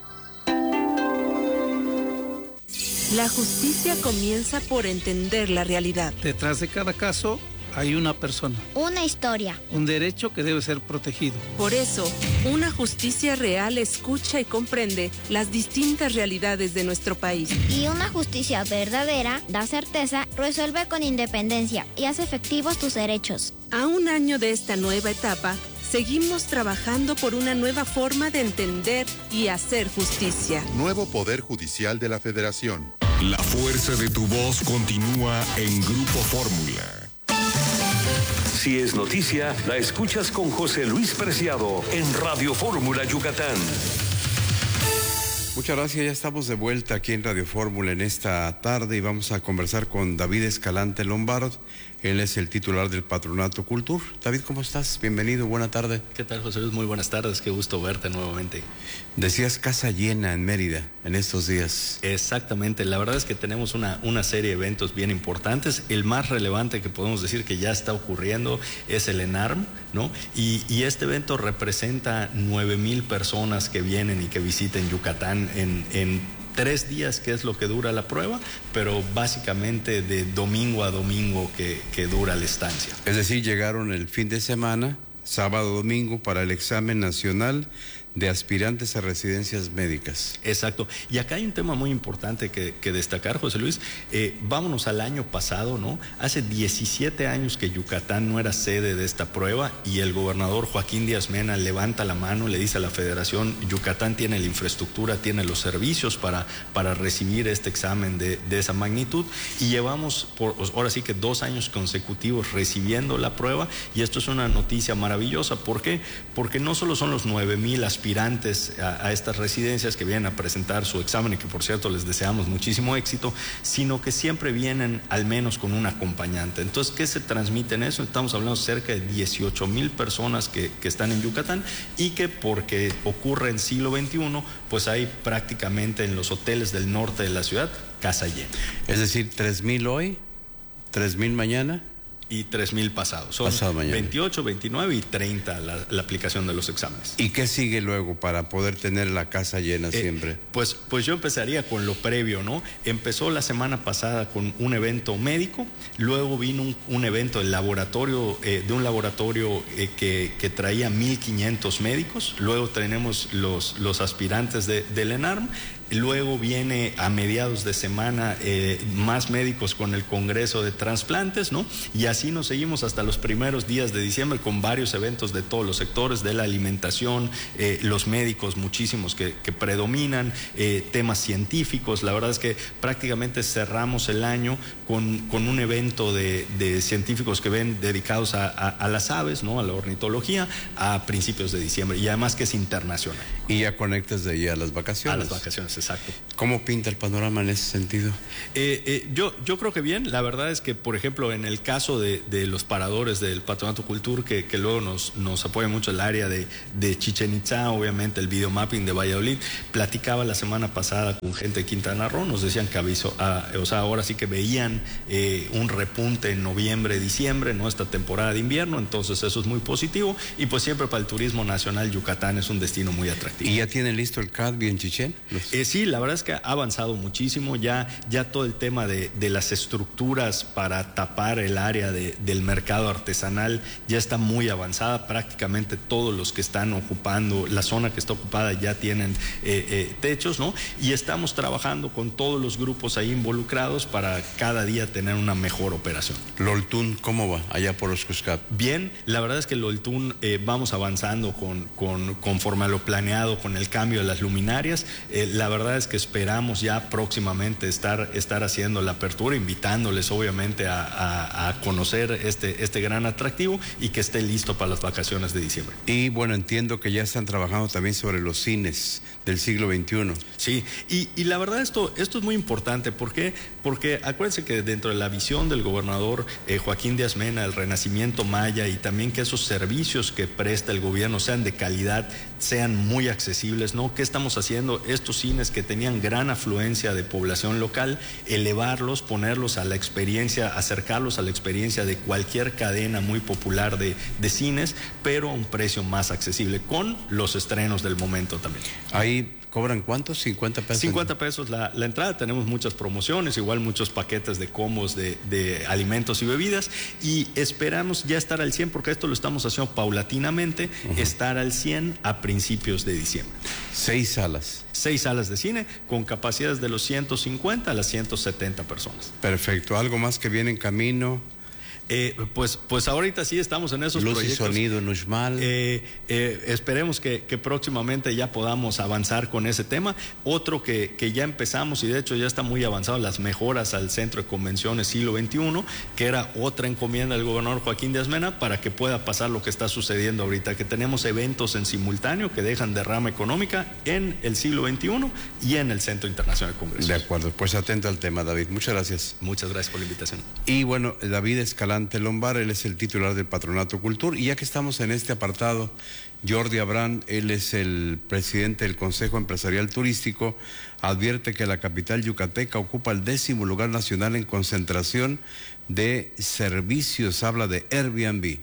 La justicia comienza por entender la realidad. Detrás de cada caso hay una persona. Una historia. Un derecho que debe ser protegido. Por eso, una justicia real escucha y comprende las distintas realidades de nuestro país. Y una justicia verdadera da certeza, resuelve con independencia y hace efectivos tus derechos. A un año de esta nueva etapa, seguimos trabajando por una nueva forma de entender y hacer justicia. Nuevo Poder Judicial de la Federación. La fuerza de tu voz continúa en Grupo Fórmula. Si es noticia, la escuchas con José Luis Preciado en Radio Fórmula Yucatán. Muchas gracias, ya estamos de vuelta aquí en Radio Fórmula en esta tarde y vamos a conversar con David Escalante Lombard. Él es el titular del Patronato Cultur. David, ¿cómo estás? Bienvenido, buena tarde. ¿Qué tal, José Luis? Muy buenas tardes, qué gusto verte nuevamente. Decías casa llena en Mérida en estos días. Exactamente, la verdad es que tenemos una, una serie de eventos bien importantes. El más relevante que podemos decir que ya está ocurriendo es el ENARM, ¿no? Y, y este evento representa nueve mil personas que vienen y que visiten Yucatán en, en tres días, que es lo que dura la prueba, pero básicamente de domingo a domingo que, que dura la estancia. Es decir, llegaron el fin de semana, sábado, domingo, para el examen nacional de aspirantes a residencias médicas. Exacto. Y acá hay un tema muy importante que, que destacar, José Luis. Eh, vámonos al año pasado, ¿no? Hace diecisiete años que Yucatán no era sede de esta prueba y el gobernador Joaquín Díaz Mena levanta la mano, le dice a la Federación, Yucatán tiene la infraestructura, tiene los servicios para, para recibir este examen de, de esa magnitud y llevamos, por, ahora sí que dos años consecutivos recibiendo la prueba y esto es una noticia maravillosa. ¿Por qué? Porque no solo son los nueve mil aspirantes aspirantes a, a estas residencias que vienen a presentar su examen y que por cierto les deseamos muchísimo éxito, sino que siempre vienen al menos con un acompañante. Entonces, ¿qué se transmite en eso? Estamos hablando cerca de dieciocho mil personas que, que están en Yucatán y que porque ocurre en siglo veintiuno, pues hay prácticamente en los hoteles del norte de la ciudad casa llena. Es decir, tres mil hoy, tres mil mañana. Y tres mil pasados. Son Pasado mañana. veintiocho, veintinueve y treinta la, la aplicación de los exámenes. ¿Y qué sigue luego para poder tener la casa llena eh, siempre? Pues, pues yo empezaría con lo previo, ¿no? Empezó la semana pasada con un evento médico, luego vino un, un evento del laboratorio, eh, de un laboratorio eh, que, que traía mil quinientos médicos, luego tenemos los, los aspirantes de, del ENARM. luego viene a mediados de semana eh, más médicos con el Congreso de Trasplantes, ¿no? Y así nos seguimos hasta los primeros días de diciembre con varios eventos de todos los sectores, de la alimentación, eh, los médicos muchísimos que, que predominan, eh, temas científicos. La verdad es que prácticamente cerramos el año con, con un evento de, de científicos que ven dedicados a, a, a las aves, ¿no? A la ornitología, a principios de diciembre, y además que es internacional. Y ya conectas de ahí a las vacaciones. A las vacaciones, exacto. ¿Cómo pinta el panorama en ese sentido? Eh, eh, yo, yo creo que bien. La verdad es que, por ejemplo, en el caso de, de los paradores del Patronato Cultur, que, que luego nos, nos apoya mucho el área de, de Chichén Itzá, obviamente el videomapping de Valladolid, platicaba la semana pasada con gente de Quintana Roo, nos decían que aviso, ah, o sea, ahora sí que veían eh, un repunte en noviembre, diciembre, ¿no? Esta temporada de invierno, entonces eso es muy positivo, y pues siempre para el turismo nacional Yucatán es un destino muy atractivo. ¿Y ya tienen listo el C A D B en Chichén? Eh, sí, la verdad es que ha avanzado muchísimo, ya, ya todo el tema de, de las estructuras para tapar el área de, del mercado artesanal ya está muy avanzada, prácticamente todos los que están ocupando, la zona que está ocupada ya tienen eh, eh, techos, ¿no? Y estamos trabajando con todos los grupos ahí involucrados para cada día tener una mejor operación. ¿Loltún cómo va allá por los Cuscat? Bien, la verdad es que Loltún eh, vamos avanzando con, con, conforme a lo planeado con el cambio de las luminarias. Eh, la verdad es que esperamos ya próximamente estar, estar haciendo la apertura, invitándoles obviamente a, a, a conocer este, este gran atractivo y que esté listo para las vacaciones de diciembre. Y bueno, entiendo que ya están trabajando también sobre los cines del siglo veintiuno. Sí, y, y la verdad esto, esto es muy importante. ¿Por qué? Porque acuérdense que dentro de la visión del gobernador eh, Joaquín Díaz Mena, el renacimiento maya, y también que esos servicios que presta el gobierno sean de calidad, sean muy accesibles, ¿no? ¿Qué estamos haciendo? Estos cines que tenían gran afluencia de población local, elevarlos, ponerlos a la experiencia, acercarlos a la experiencia de cualquier cadena muy popular de, de cines, pero a un precio más accesible, con los estrenos del momento también. Ahí ¿cobran cuántos? ¿cincuenta pesos? cincuenta pesos la, la entrada. Tenemos muchas promociones, igual muchos paquetes de combos de, de alimentos y bebidas, y esperamos ya estar al cien, porque esto lo estamos haciendo paulatinamente, uh-huh. estar al cien a principios de diciembre. Seis salas. Seis salas de cine con capacidades de los ciento cincuenta a las ciento setenta personas. Perfecto. ¿Algo más que viene en camino? Eh, pues, pues ahorita sí estamos en esos Luz proyectos. Luz y sonido en Uxmal. Eh, eh, esperemos que, que próximamente ya podamos avanzar con ese tema. Otro que, que ya empezamos, y de hecho ya está muy avanzado, las mejoras al Centro de Convenciones Siglo veintiuno, que era otra encomienda del gobernador Joaquín Díaz Mena para que pueda pasar lo que está sucediendo ahorita, que tenemos eventos en simultáneo que dejan derrama económica en el Siglo veintiuno y en el Centro Internacional de Congresos. De acuerdo, pues atento al tema, David. Muchas gracias. Muchas gracias por la invitación. Y bueno, David Escalante Lombard, él es el titular del Patronato Cultur, y ya que estamos en este apartado, Jordi Abrán, él es el presidente del Consejo Empresarial Turístico, advierte que la capital yucateca ocupa el décimo lugar nacional en concentración de servicios, habla de Airbnb.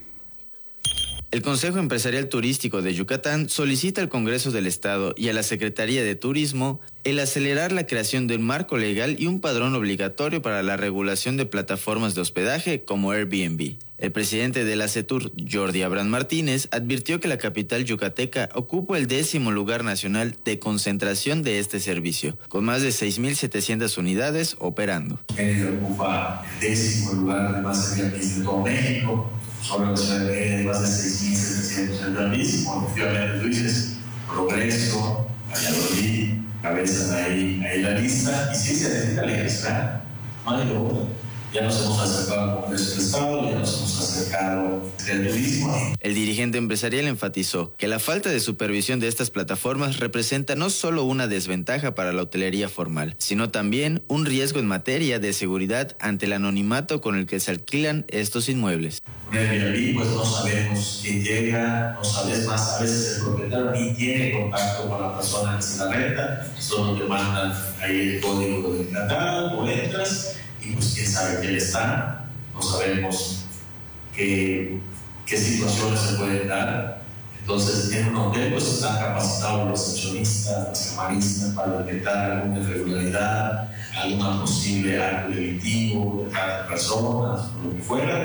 El Consejo Empresarial Turístico de Yucatán solicita al Congreso del Estado y a la Secretaría de Turismo el acelerar la creación de un marco legal y un padrón obligatorio para la regulación de plataformas de hospedaje como Airbnb. El presidente de la CETUR, Jordi Abrán Martínez, advirtió que la capital yucateca ocupa el décimo lugar nacional de concentración de este servicio, con más de seis mil setecientas unidades operando. Él ocupa el décimo lugar de más Airbnb de todo México. Sobre la ciudad de Mérida hay más de seis mil setecientos Airbnb, como efectivamente tú dices, Progreso, Valladolid, cabezan ahí, ahí la lista, y sí se necesita legislar, no hay lugar. Ya nos hemos acercado al Congreso del Estado, ya nos hemos acercado al turismo. El dirigente empresarial enfatizó que la falta de supervisión de estas plataformas representa no solo una desventaja para la hotelería formal, sino también un riesgo en materia de seguridad ante el anonimato con el que se alquilan estos inmuebles. En Airbnb, pues no sabemos quién llega, no sabes más, a veces el propietario ni tiene contacto con la persona que se la renta, solo te mandan ahí el código de catálogo, entras, y pues quién sabe quién está, no sabemos qué, qué situaciones se pueden dar. Entonces, en un hotel pues están capacitados los accionistas, los camaristas para detectar alguna irregularidad, alguna posible acto delictivo de cada persona, o lo que fuera,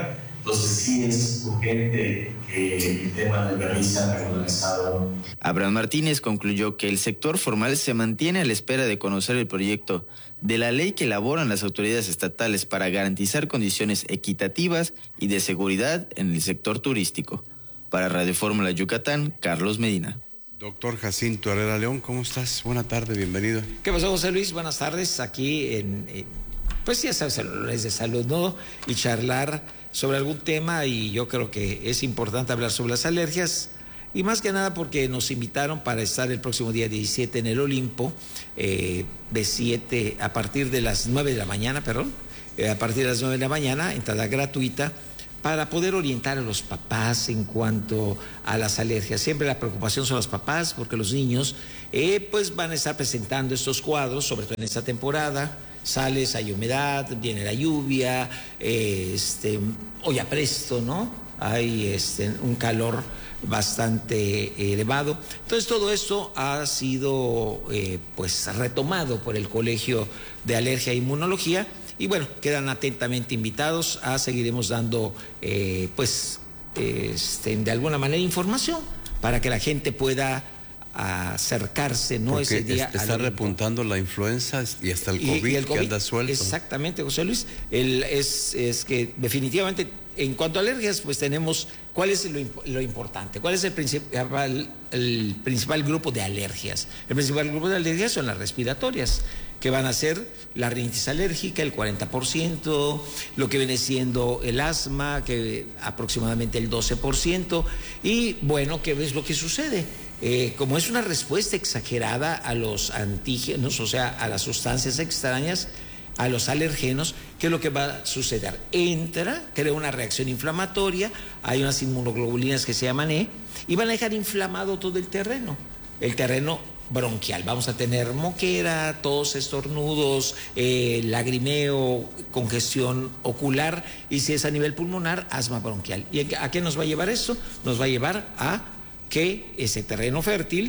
Entonces sí es urgente que el tema del berriz sea regularizado. Abraham Martínez concluyó que el sector formal se mantiene a la espera de conocer el proyecto de la ley que elaboran las autoridades estatales para garantizar condiciones equitativas y de seguridad en el sector turístico. Para Radio Fórmula Yucatán, Carlos Medina. Doctor Jacinto Herrera León, ¿cómo estás? Buena tarde, bienvenido. ¿Qué pasó, José Luis? Buenas tardes, aquí en, en pues ya sabes, es de salud, ¿no? Y charlar sobre algún tema, y yo creo que es importante hablar sobre las alergias, y más que nada porque nos invitaron para estar el próximo día diecisiete en el Olimpo, eh, de siete, a partir de las nueve de la mañana, perdón, eh, a partir de las nueve de la mañana, entrada gratuita, para poder orientar a los papás en cuanto a las alergias. Siempre la preocupación son los papás, porque los niños eh, pues van a estar presentando estos cuadros, sobre todo en esta temporada. Sales, hay humedad, viene la lluvia, eh, este, hoy apresto, ¿no? Hay este, un calor bastante elevado. Entonces todo esto ha sido eh, pues retomado por el Colegio de Alergia e Inmunología. Y bueno, quedan atentamente invitados a seguiremos dando, eh, pues, este, de alguna manera información para que la gente pueda acercarse, ¿no? Porque ese día. Es, está repuntando la influenza y hasta el COVID, y, y el COVID que anda suelto. Exactamente, José Luis. El, es, es que definitivamente, en cuanto a alergias, pues tenemos, ¿cuál es lo, lo importante? ¿Cuál es el principal, el principal grupo de alergias? El principal grupo de alergias son las respiratorias, que van a ser la rinitis alérgica, el cuarenta por ciento, lo que viene siendo el asma, que aproximadamente el doce por ciento, y bueno, ¿qué es lo que sucede? Eh, como es una respuesta exagerada a los antígenos, o sea, a las sustancias extrañas, a los alergenos, ¿qué es lo que va a suceder? Entra, crea una reacción inflamatoria, hay unas inmunoglobulinas que se llaman E, y van a dejar inflamado todo el terreno, el terreno bronquial. Vamos a tener moquera, tos, estornudos, eh, lagrimeo, congestión ocular, y si es a nivel pulmonar, asma bronquial. ¿Y a qué nos va a llevar esto? Nos va a llevar a que ese terreno fértil,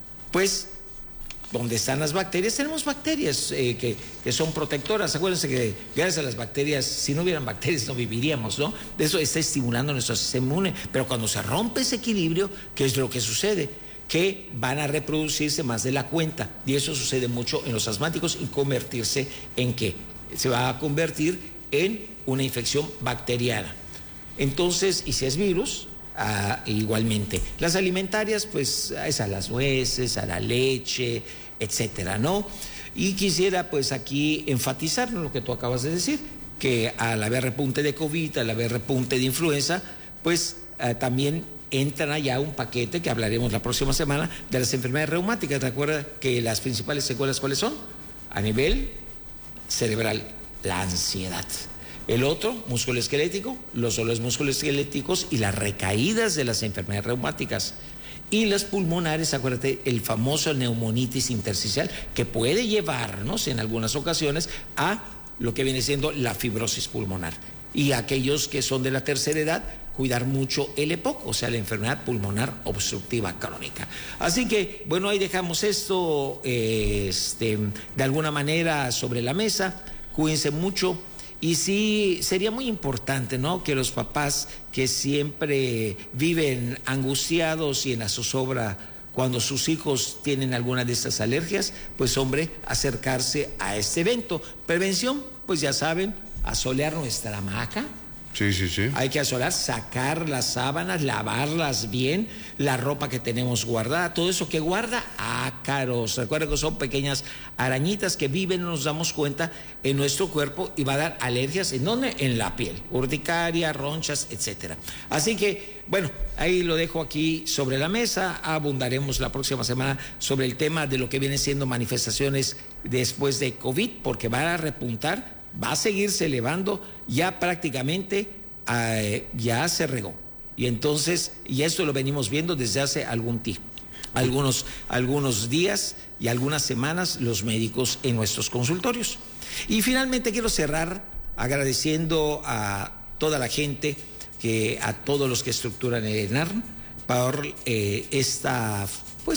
pues, donde están las bacterias, tenemos bacterias eh, que, que son protectoras. Acuérdense que gracias a las bacterias, si no hubieran bacterias no viviríamos, ¿no? Eso está estimulando nuestro sistema inmune, pero cuando se rompe ese equilibrio, ¿qué es lo que sucede? Que van a reproducirse más de la cuenta, y eso sucede mucho en los asmáticos, y convertirse en ¿qué? Se va a convertir en una infección bacteriana. Entonces, y si es virus, Ah, igualmente. Las alimentarias, pues, es a las nueces, a la leche, etcétera, ¿no? Y quisiera, pues, aquí enfatizar lo que tú acabas de decir, que al haber repunte de COVID, al haber repunte de influenza, pues, eh, también entran allá un paquete que hablaremos la próxima semana de las enfermedades reumáticas. ¿Recuerda que las principales secuelas cuáles son? A nivel cerebral, la ansiedad. El otro, musculoesquelético, los dolores musculoesqueléticos y las recaídas de las enfermedades reumáticas. Y las pulmonares, acuérdate, el famoso neumonitis intersticial, que puede llevarnos en algunas ocasiones a lo que viene siendo la fibrosis pulmonar. Y aquellos que son de la tercera edad, cuidar mucho el E P O C, o sea, la enfermedad pulmonar obstructiva crónica. Así que, bueno, ahí dejamos esto eh, este, de alguna manera sobre la mesa. Cuídense mucho. Y sí, sería muy importante, ¿no?, que los papás que siempre viven angustiados y en la zozobra cuando sus hijos tienen alguna de estas alergias, pues, hombre, acercarse a este evento. Prevención, pues ya saben, asolear nuestra hamaca. Sí, sí, sí. Hay que asolar, sacar las sábanas, lavarlas bien, la ropa que tenemos guardada, todo eso que guarda ácaros. Recuerden que son pequeñas arañitas que viven, nos damos cuenta, en nuestro cuerpo, y va a dar alergias. ¿En dónde? En la piel, urticaria, ronchas, etcétera. Así que, bueno, ahí lo dejo aquí sobre la mesa. Abundaremos la próxima semana sobre el tema de lo que vienen siendo manifestaciones después de COVID, porque van a repuntar. Va a seguirse elevando, ya prácticamente eh, ya se regó. Y entonces, y esto lo venimos viendo desde hace algún tiempo, algunos, algunos días y algunas semanas, los médicos en nuestros consultorios. Y finalmente quiero cerrar agradeciendo a toda la gente, que a todos los que estructuran el ENARM, por eh, esta, pues,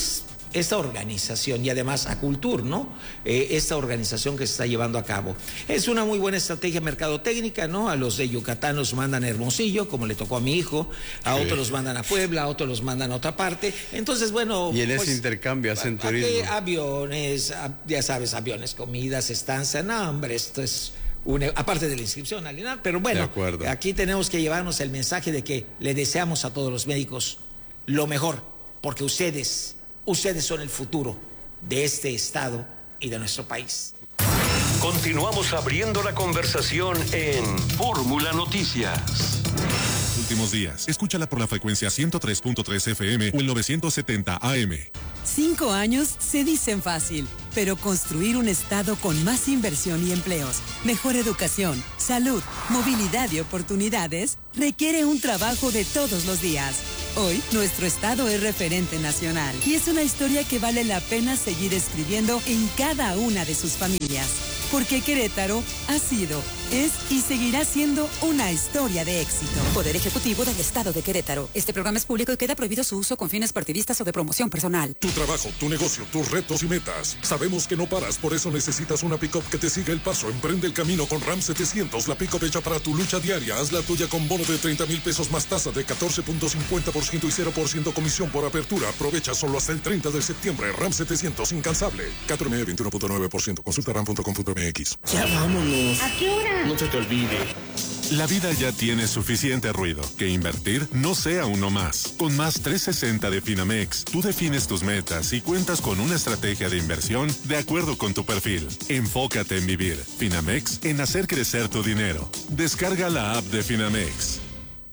esta organización y además a Cultur, ¿no? Eh, esta organización que se está llevando a cabo. Es una muy buena estrategia mercadotécnica, ¿no? A los de Yucatán los mandan a Hermosillo, como le tocó a mi hijo, a Sí. otros los mandan a Puebla, a otros los mandan a otra parte. Entonces, bueno... Y en pues, ese intercambio hacen ¿para qué? turismo. Aviones, a- ya sabes, aviones, comidas, estancia. No, hombre, esto es... Una, aparte de la inscripción al INAH, pero bueno, De acuerdo. aquí tenemos que llevarnos el mensaje de que le deseamos a todos los médicos lo mejor, porque ustedes, ustedes son el futuro de este estado y de nuestro país. Continuamos abriendo la conversación en Fórmula Noticias. Últimos días. Escúchala por la frecuencia ciento tres punto tres F M o el novecientos setenta A M. Cinco años se dicen fácil, pero construir un estado con más inversión y empleos, mejor educación, salud, movilidad y oportunidades requiere un trabajo de todos los días. Hoy, nuestro estado es referente nacional y es una historia que vale la pena seguir escribiendo en cada una de sus familias. Porque Querétaro ha sido, es y seguirá siendo una historia de éxito. Poder Ejecutivo del Estado de Querétaro. Este programa es público y queda prohibido su uso con fines partidistas o de promoción personal. Tu trabajo, tu negocio, tus retos y metas. Sabemos que no paras, por eso necesitas una pick-up que te siga el paso. Emprende el camino con Ram setecientos, la pick-up hecha para tu lucha diaria. Haz la tuya con bono de treinta mil pesos más tasa de catorce punto cincuenta por ciento y cero por ciento comisión por apertura. Aprovecha solo hasta el treinta de septiembre. Ram setecientos, incansable. cuatro M veintiuno punto nueve por ciento. Consulta ram punto com punto m x. Ya vámonos. ¿A qué hora? No se te olvide. La vida ya tiene suficiente ruido. Que invertir no sea uno más. Con más trescientos sesenta de Finamex, tú defines tus metas y cuentas con una estrategia de inversión de acuerdo con tu perfil. Enfócate en vivir. Finamex, en hacer crecer tu dinero. Descarga la app de Finamex.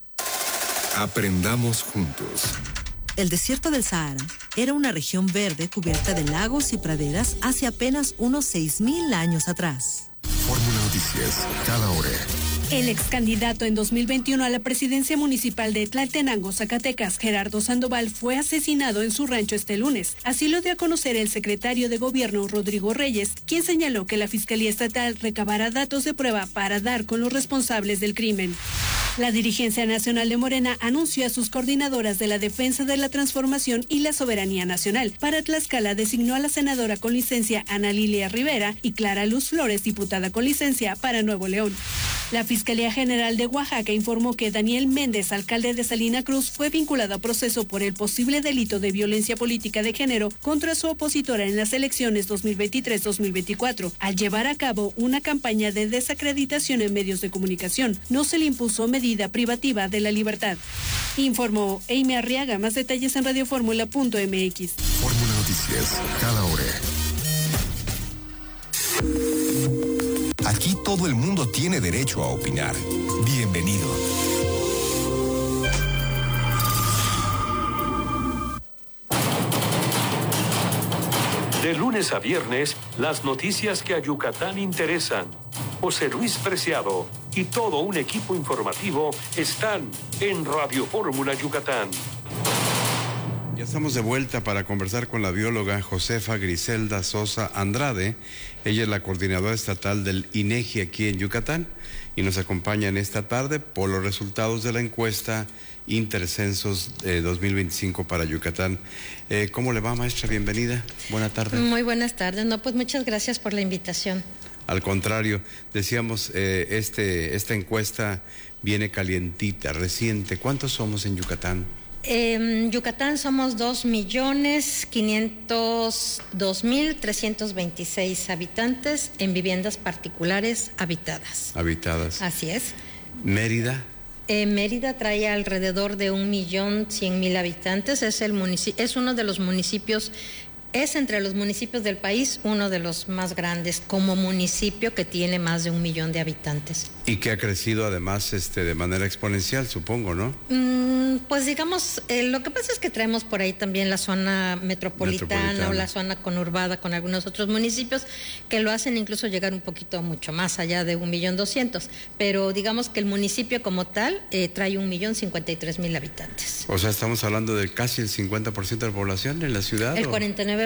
Aprendamos juntos. El desierto del Sahara era una región verde cubierta de lagos y praderas hace apenas unos seis mil años atrás. Fórmula Noticias, cada hora. El ex candidato en dos mil veintiuno a la presidencia municipal de Tlaltenango, Zacatecas, Gerardo Sandoval, fue asesinado en su rancho este lunes. Así lo dio a conocer el secretario de Gobierno, Rodrigo Reyes, quien señaló que la Fiscalía Estatal recabará datos de prueba para dar con los responsables del crimen. La dirigencia nacional de Morena anunció a sus coordinadoras de la defensa de la transformación y la soberanía nacional. Para Tlaxcala designó a la senadora con licencia Ana Lilia Rivera y Clara Luz Flores, diputada con licencia para Nuevo León. La Fiscalía General de Oaxaca informó que Daniel Méndez, alcalde de Salina Cruz, fue vinculado a proceso por el posible delito de violencia política de género contra su opositora en las elecciones dos mil veintitrés dos mil veinticuatro, al llevar a cabo una campaña de desacreditación en medios de comunicación. No se le impuso medida privativa de la libertad. Informó Amy Arriaga. Más detalles en radioformula punto m x. Fórmula Noticias, cada hora. Aquí todo el mundo tiene derecho a opinar. Bienvenido. De lunes a viernes, las noticias que a Yucatán interesan. José Luis Preciado y todo un equipo informativo están en Radio Fórmula Yucatán. Ya estamos de vuelta para conversar con la bióloga Josefa Griselda Sosa Andrade. Ella es la coordinadora estatal del INEGI aquí en Yucatán y nos acompaña en esta tarde por los resultados de la encuesta Intercensos eh, dos mil veinticinco para Yucatán. Eh, ¿Cómo le va, maestra? Bienvenida. Buena tarde. Muy buenas tardes. No, pues muchas gracias por la invitación. Al contrario, decíamos, eh, este, esta encuesta viene calientita, reciente. ¿Cuántos somos en Yucatán? En Yucatán somos dos millones quinientos dos mil trescientos veintiséis habitantes en viviendas particulares habitadas. Habitadas. Así es. Mérida. Eh, Mérida trae alrededor de un millón cien mil habitantes. Es el municipio, es uno de los municipios. Es entre los municipios del país uno de los más grandes como municipio que tiene más de un millón de habitantes. Y que ha crecido además este, de manera exponencial, supongo, ¿no? Mm, pues digamos, eh, lo que pasa es que traemos por ahí también la zona metropolitana, metropolitana o la zona conurbada con algunos otros municipios que lo hacen incluso llegar un poquito mucho más allá de un millón doscientos. Pero digamos que el municipio como tal eh, trae un millón cincuenta y tres mil habitantes. O sea, estamos hablando de casi el cincuenta por ciento de la población en la ciudad. El ¿o? cuarenta y nueve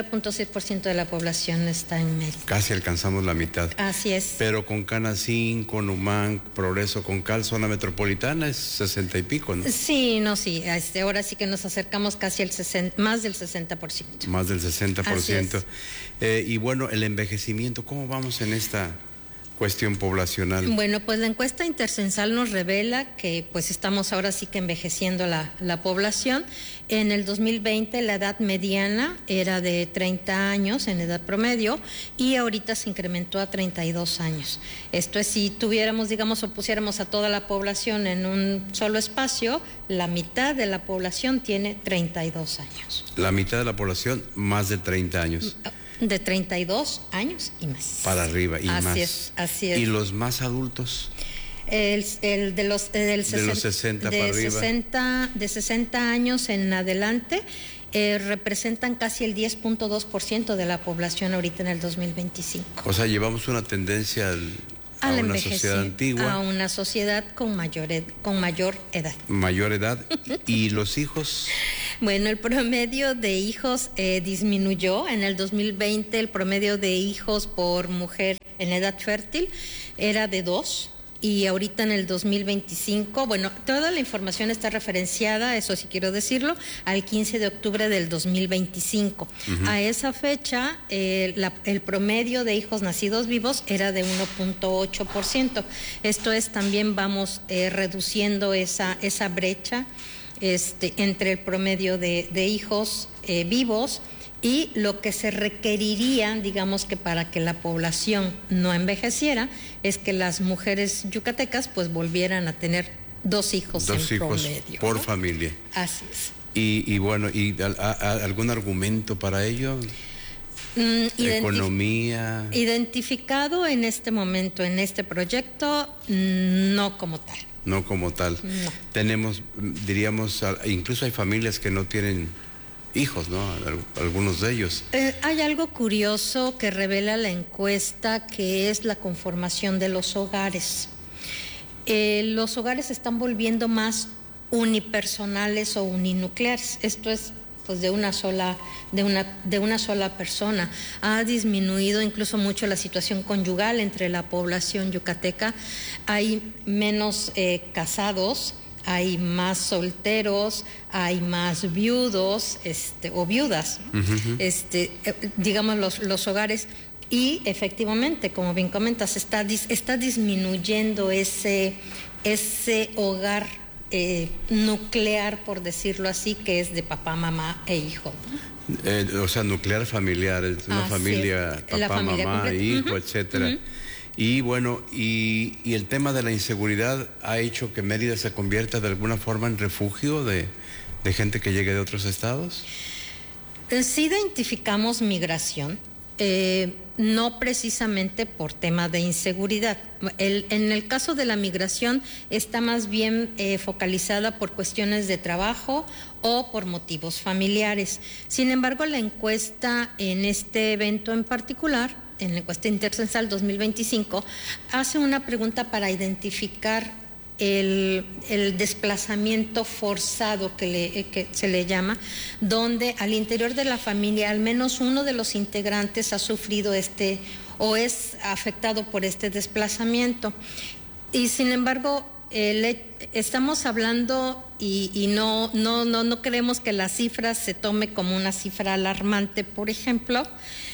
nueve punto seis por ciento de la población está en Mérida. Casi alcanzamos la mitad. Así es. Pero con Canacín, con Humán, Progreso, con Cal, zona metropolitana es sesenta y pico, ¿no? Sí, no, sí. Este, ahora sí que nos acercamos casi al sesenta, más del sesenta por ciento. Más del sesenta por ciento. Así es. Eh, y bueno, el envejecimiento, ¿cómo vamos en esta cuestión poblacional? Bueno, pues la encuesta intercensal nos revela que pues estamos ahora sí que envejeciendo la, la población. En el dos mil veinte la edad mediana era de treinta años en edad promedio y ahorita se incrementó a treinta y dos años. Esto es, si tuviéramos, digamos, o pusiéramos a toda la población en un solo espacio, la mitad de la población tiene treinta y dos años. La mitad de la población, más de treinta años. De treinta y dos años y más. Para arriba y así más. Es, así es. ¿Y los más adultos? El, el de los, del de los sesenta de para arriba. sesenta, de sesenta años en adelante eh, representan casi el diez punto dos por ciento de la población ahorita en el dos mil veinticinco. O sea, llevamos una tendencia al, a Al una sociedad antigua. A una sociedad con mayor, ed, con mayor edad. Mayor edad. ¿Y los hijos? Bueno, el promedio de hijos eh, disminuyó. En el dos mil veinte el promedio de hijos por mujer en edad fértil era de dos. Y ahorita en el dos mil veinticinco, bueno, toda la información está referenciada, eso sí quiero decirlo, al quince de octubre del dos mil veinticinco. Uh-huh. A esa fecha, eh, la, el promedio de hijos nacidos vivos era de uno punto ocho por ciento. Esto es, también vamos eh, reduciendo esa, esa brecha este, entre el promedio de, de hijos eh, vivos y lo que se requeriría, digamos que para que la población no envejeciera, es que las mujeres yucatecas pues volvieran a tener dos hijos dos en hijos promedio. Por ¿no? familia. Así es. Y, y bueno, ¿y a, a, algún argumento para ello? Mm, Economía. Identificado en este momento, en este proyecto, no como tal. No como tal. No. Tenemos, diríamos, incluso hay familias que no tienen hijos, ¿no? Algunos de ellos. Eh, hay algo curioso que revela la encuesta, que es la conformación de los hogares. Eh, los hogares se están volviendo más unipersonales o uninucleares. Esto es pues de una sola de una de una sola persona. Ha disminuido incluso mucho la situación conyugal entre la población yucateca. Hay menos eh, casados, hay más solteros, hay más viudos, este, o viudas, uh-huh. este, digamos los, los hogares, y efectivamente, como bien comentas, está, está disminuyendo ese, ese hogar eh, nuclear, por decirlo así, que es de papá, mamá e hijo, ¿no? Eh, o sea, nuclear familiar, es una ah, familia, sí. papá, familia mamá, completa. hijo, uh-huh. etcétera. Uh-huh. Y bueno, y, y el tema de la inseguridad ha hecho que Mérida se convierta de alguna forma en refugio de, de gente que llegue de otros estados. Sí identificamos migración, eh, no precisamente por tema de inseguridad. El, en el caso de la migración está más bien eh, focalizada por cuestiones de trabajo o por motivos familiares. Sin embargo, la encuesta en este evento en particular, en la encuesta intercensal dos mil veinticinco, hace una pregunta para identificar el, el desplazamiento forzado que, le, que se le llama, donde al interior de la familia al menos uno de los integrantes ha sufrido este o es afectado por este desplazamiento. Y sin embargo, eh, estamos hablando y, y no, no, no, no queremos que la cifra se tome como una cifra alarmante, por ejemplo.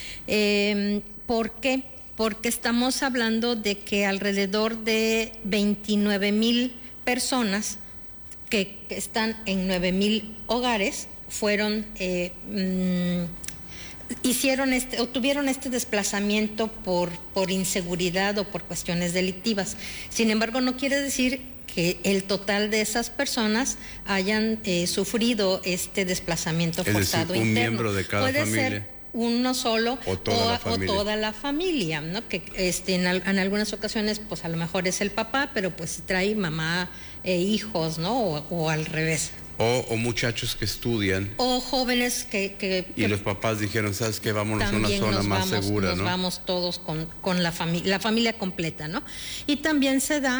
Eh, ¿Por qué? Porque estamos hablando de que alrededor de veintinueve mil personas que, que están en nueve mil hogares fueron, eh, mmm, hicieron este, o tuvieron este desplazamiento por, por inseguridad o por cuestiones delictivas. Sin embargo, no quiere decir que el total de esas personas hayan eh, sufrido este desplazamiento es forzado decir, un interno. Miembro de cada Puede familia. ser uno solo o toda, o, la, familia. o toda la familia, ¿no? Que este, en, al, en algunas ocasiones, pues a lo mejor es el papá, pero pues trae mamá e hijos, ¿no? O, o al revés. O, o muchachos que estudian. O jóvenes que... que y que los papás dijeron, ¿sabes qué? Vámonos a una zona más vamos, segura, nos ¿no? vamos todos con, con la, fami la familia completa, ¿no? Y también se da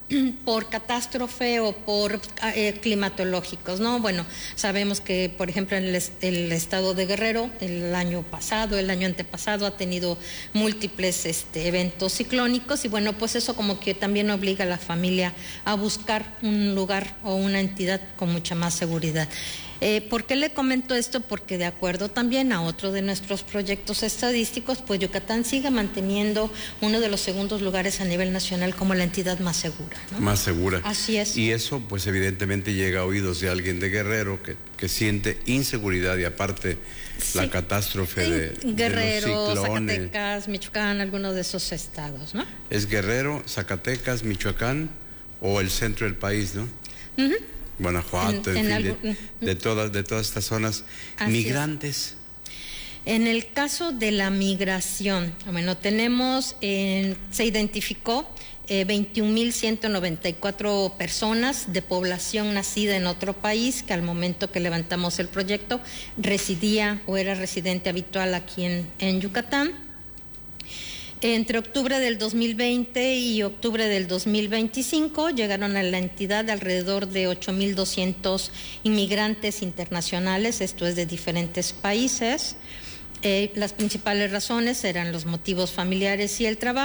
por catástrofe o por eh, climatológicos, ¿no? Bueno, sabemos que, por ejemplo, en el, el estado de Guerrero, el año pasado, el año antepasado, ha tenido múltiples este, eventos ciclónicos y, bueno, pues eso como que también obliga a la familia a buscar un lugar o una entidad con mucha más seguridad. Eh, ¿Por qué le comento esto? Porque de acuerdo también a otro de nuestros proyectos estadísticos, pues Yucatán sigue manteniendo uno de los segundos lugares a nivel nacional como la entidad más segura, ¿no? Más segura. Así es. Y eso pues evidentemente llega a oídos de alguien de Guerrero que, que siente inseguridad y aparte sí. la catástrofe de, Guerrero, de los ciclones. Zacatecas, Michoacán, algunos de esos estados, ¿no? Es Guerrero, Zacatecas, Michoacán o el centro del país, ¿no? Uh-huh. Guanajuato, en, en, en fin, algo, de, de, todas, de todas estas zonas. Migrantes. Es. En el caso de la migración, bueno, tenemos, eh, se identificó eh, veintiún mil ciento noventa y cuatro personas de población nacida en otro país que al momento que levantamos el proyecto residía o era residente habitual aquí en, en Yucatán. Entre octubre del dos mil veinte y octubre del dos mil veinticinco llegaron a la entidad alrededor de ocho mil doscientos inmigrantes internacionales, esto es de diferentes países. Eh, las principales razones eran los motivos familiares y el trabajo.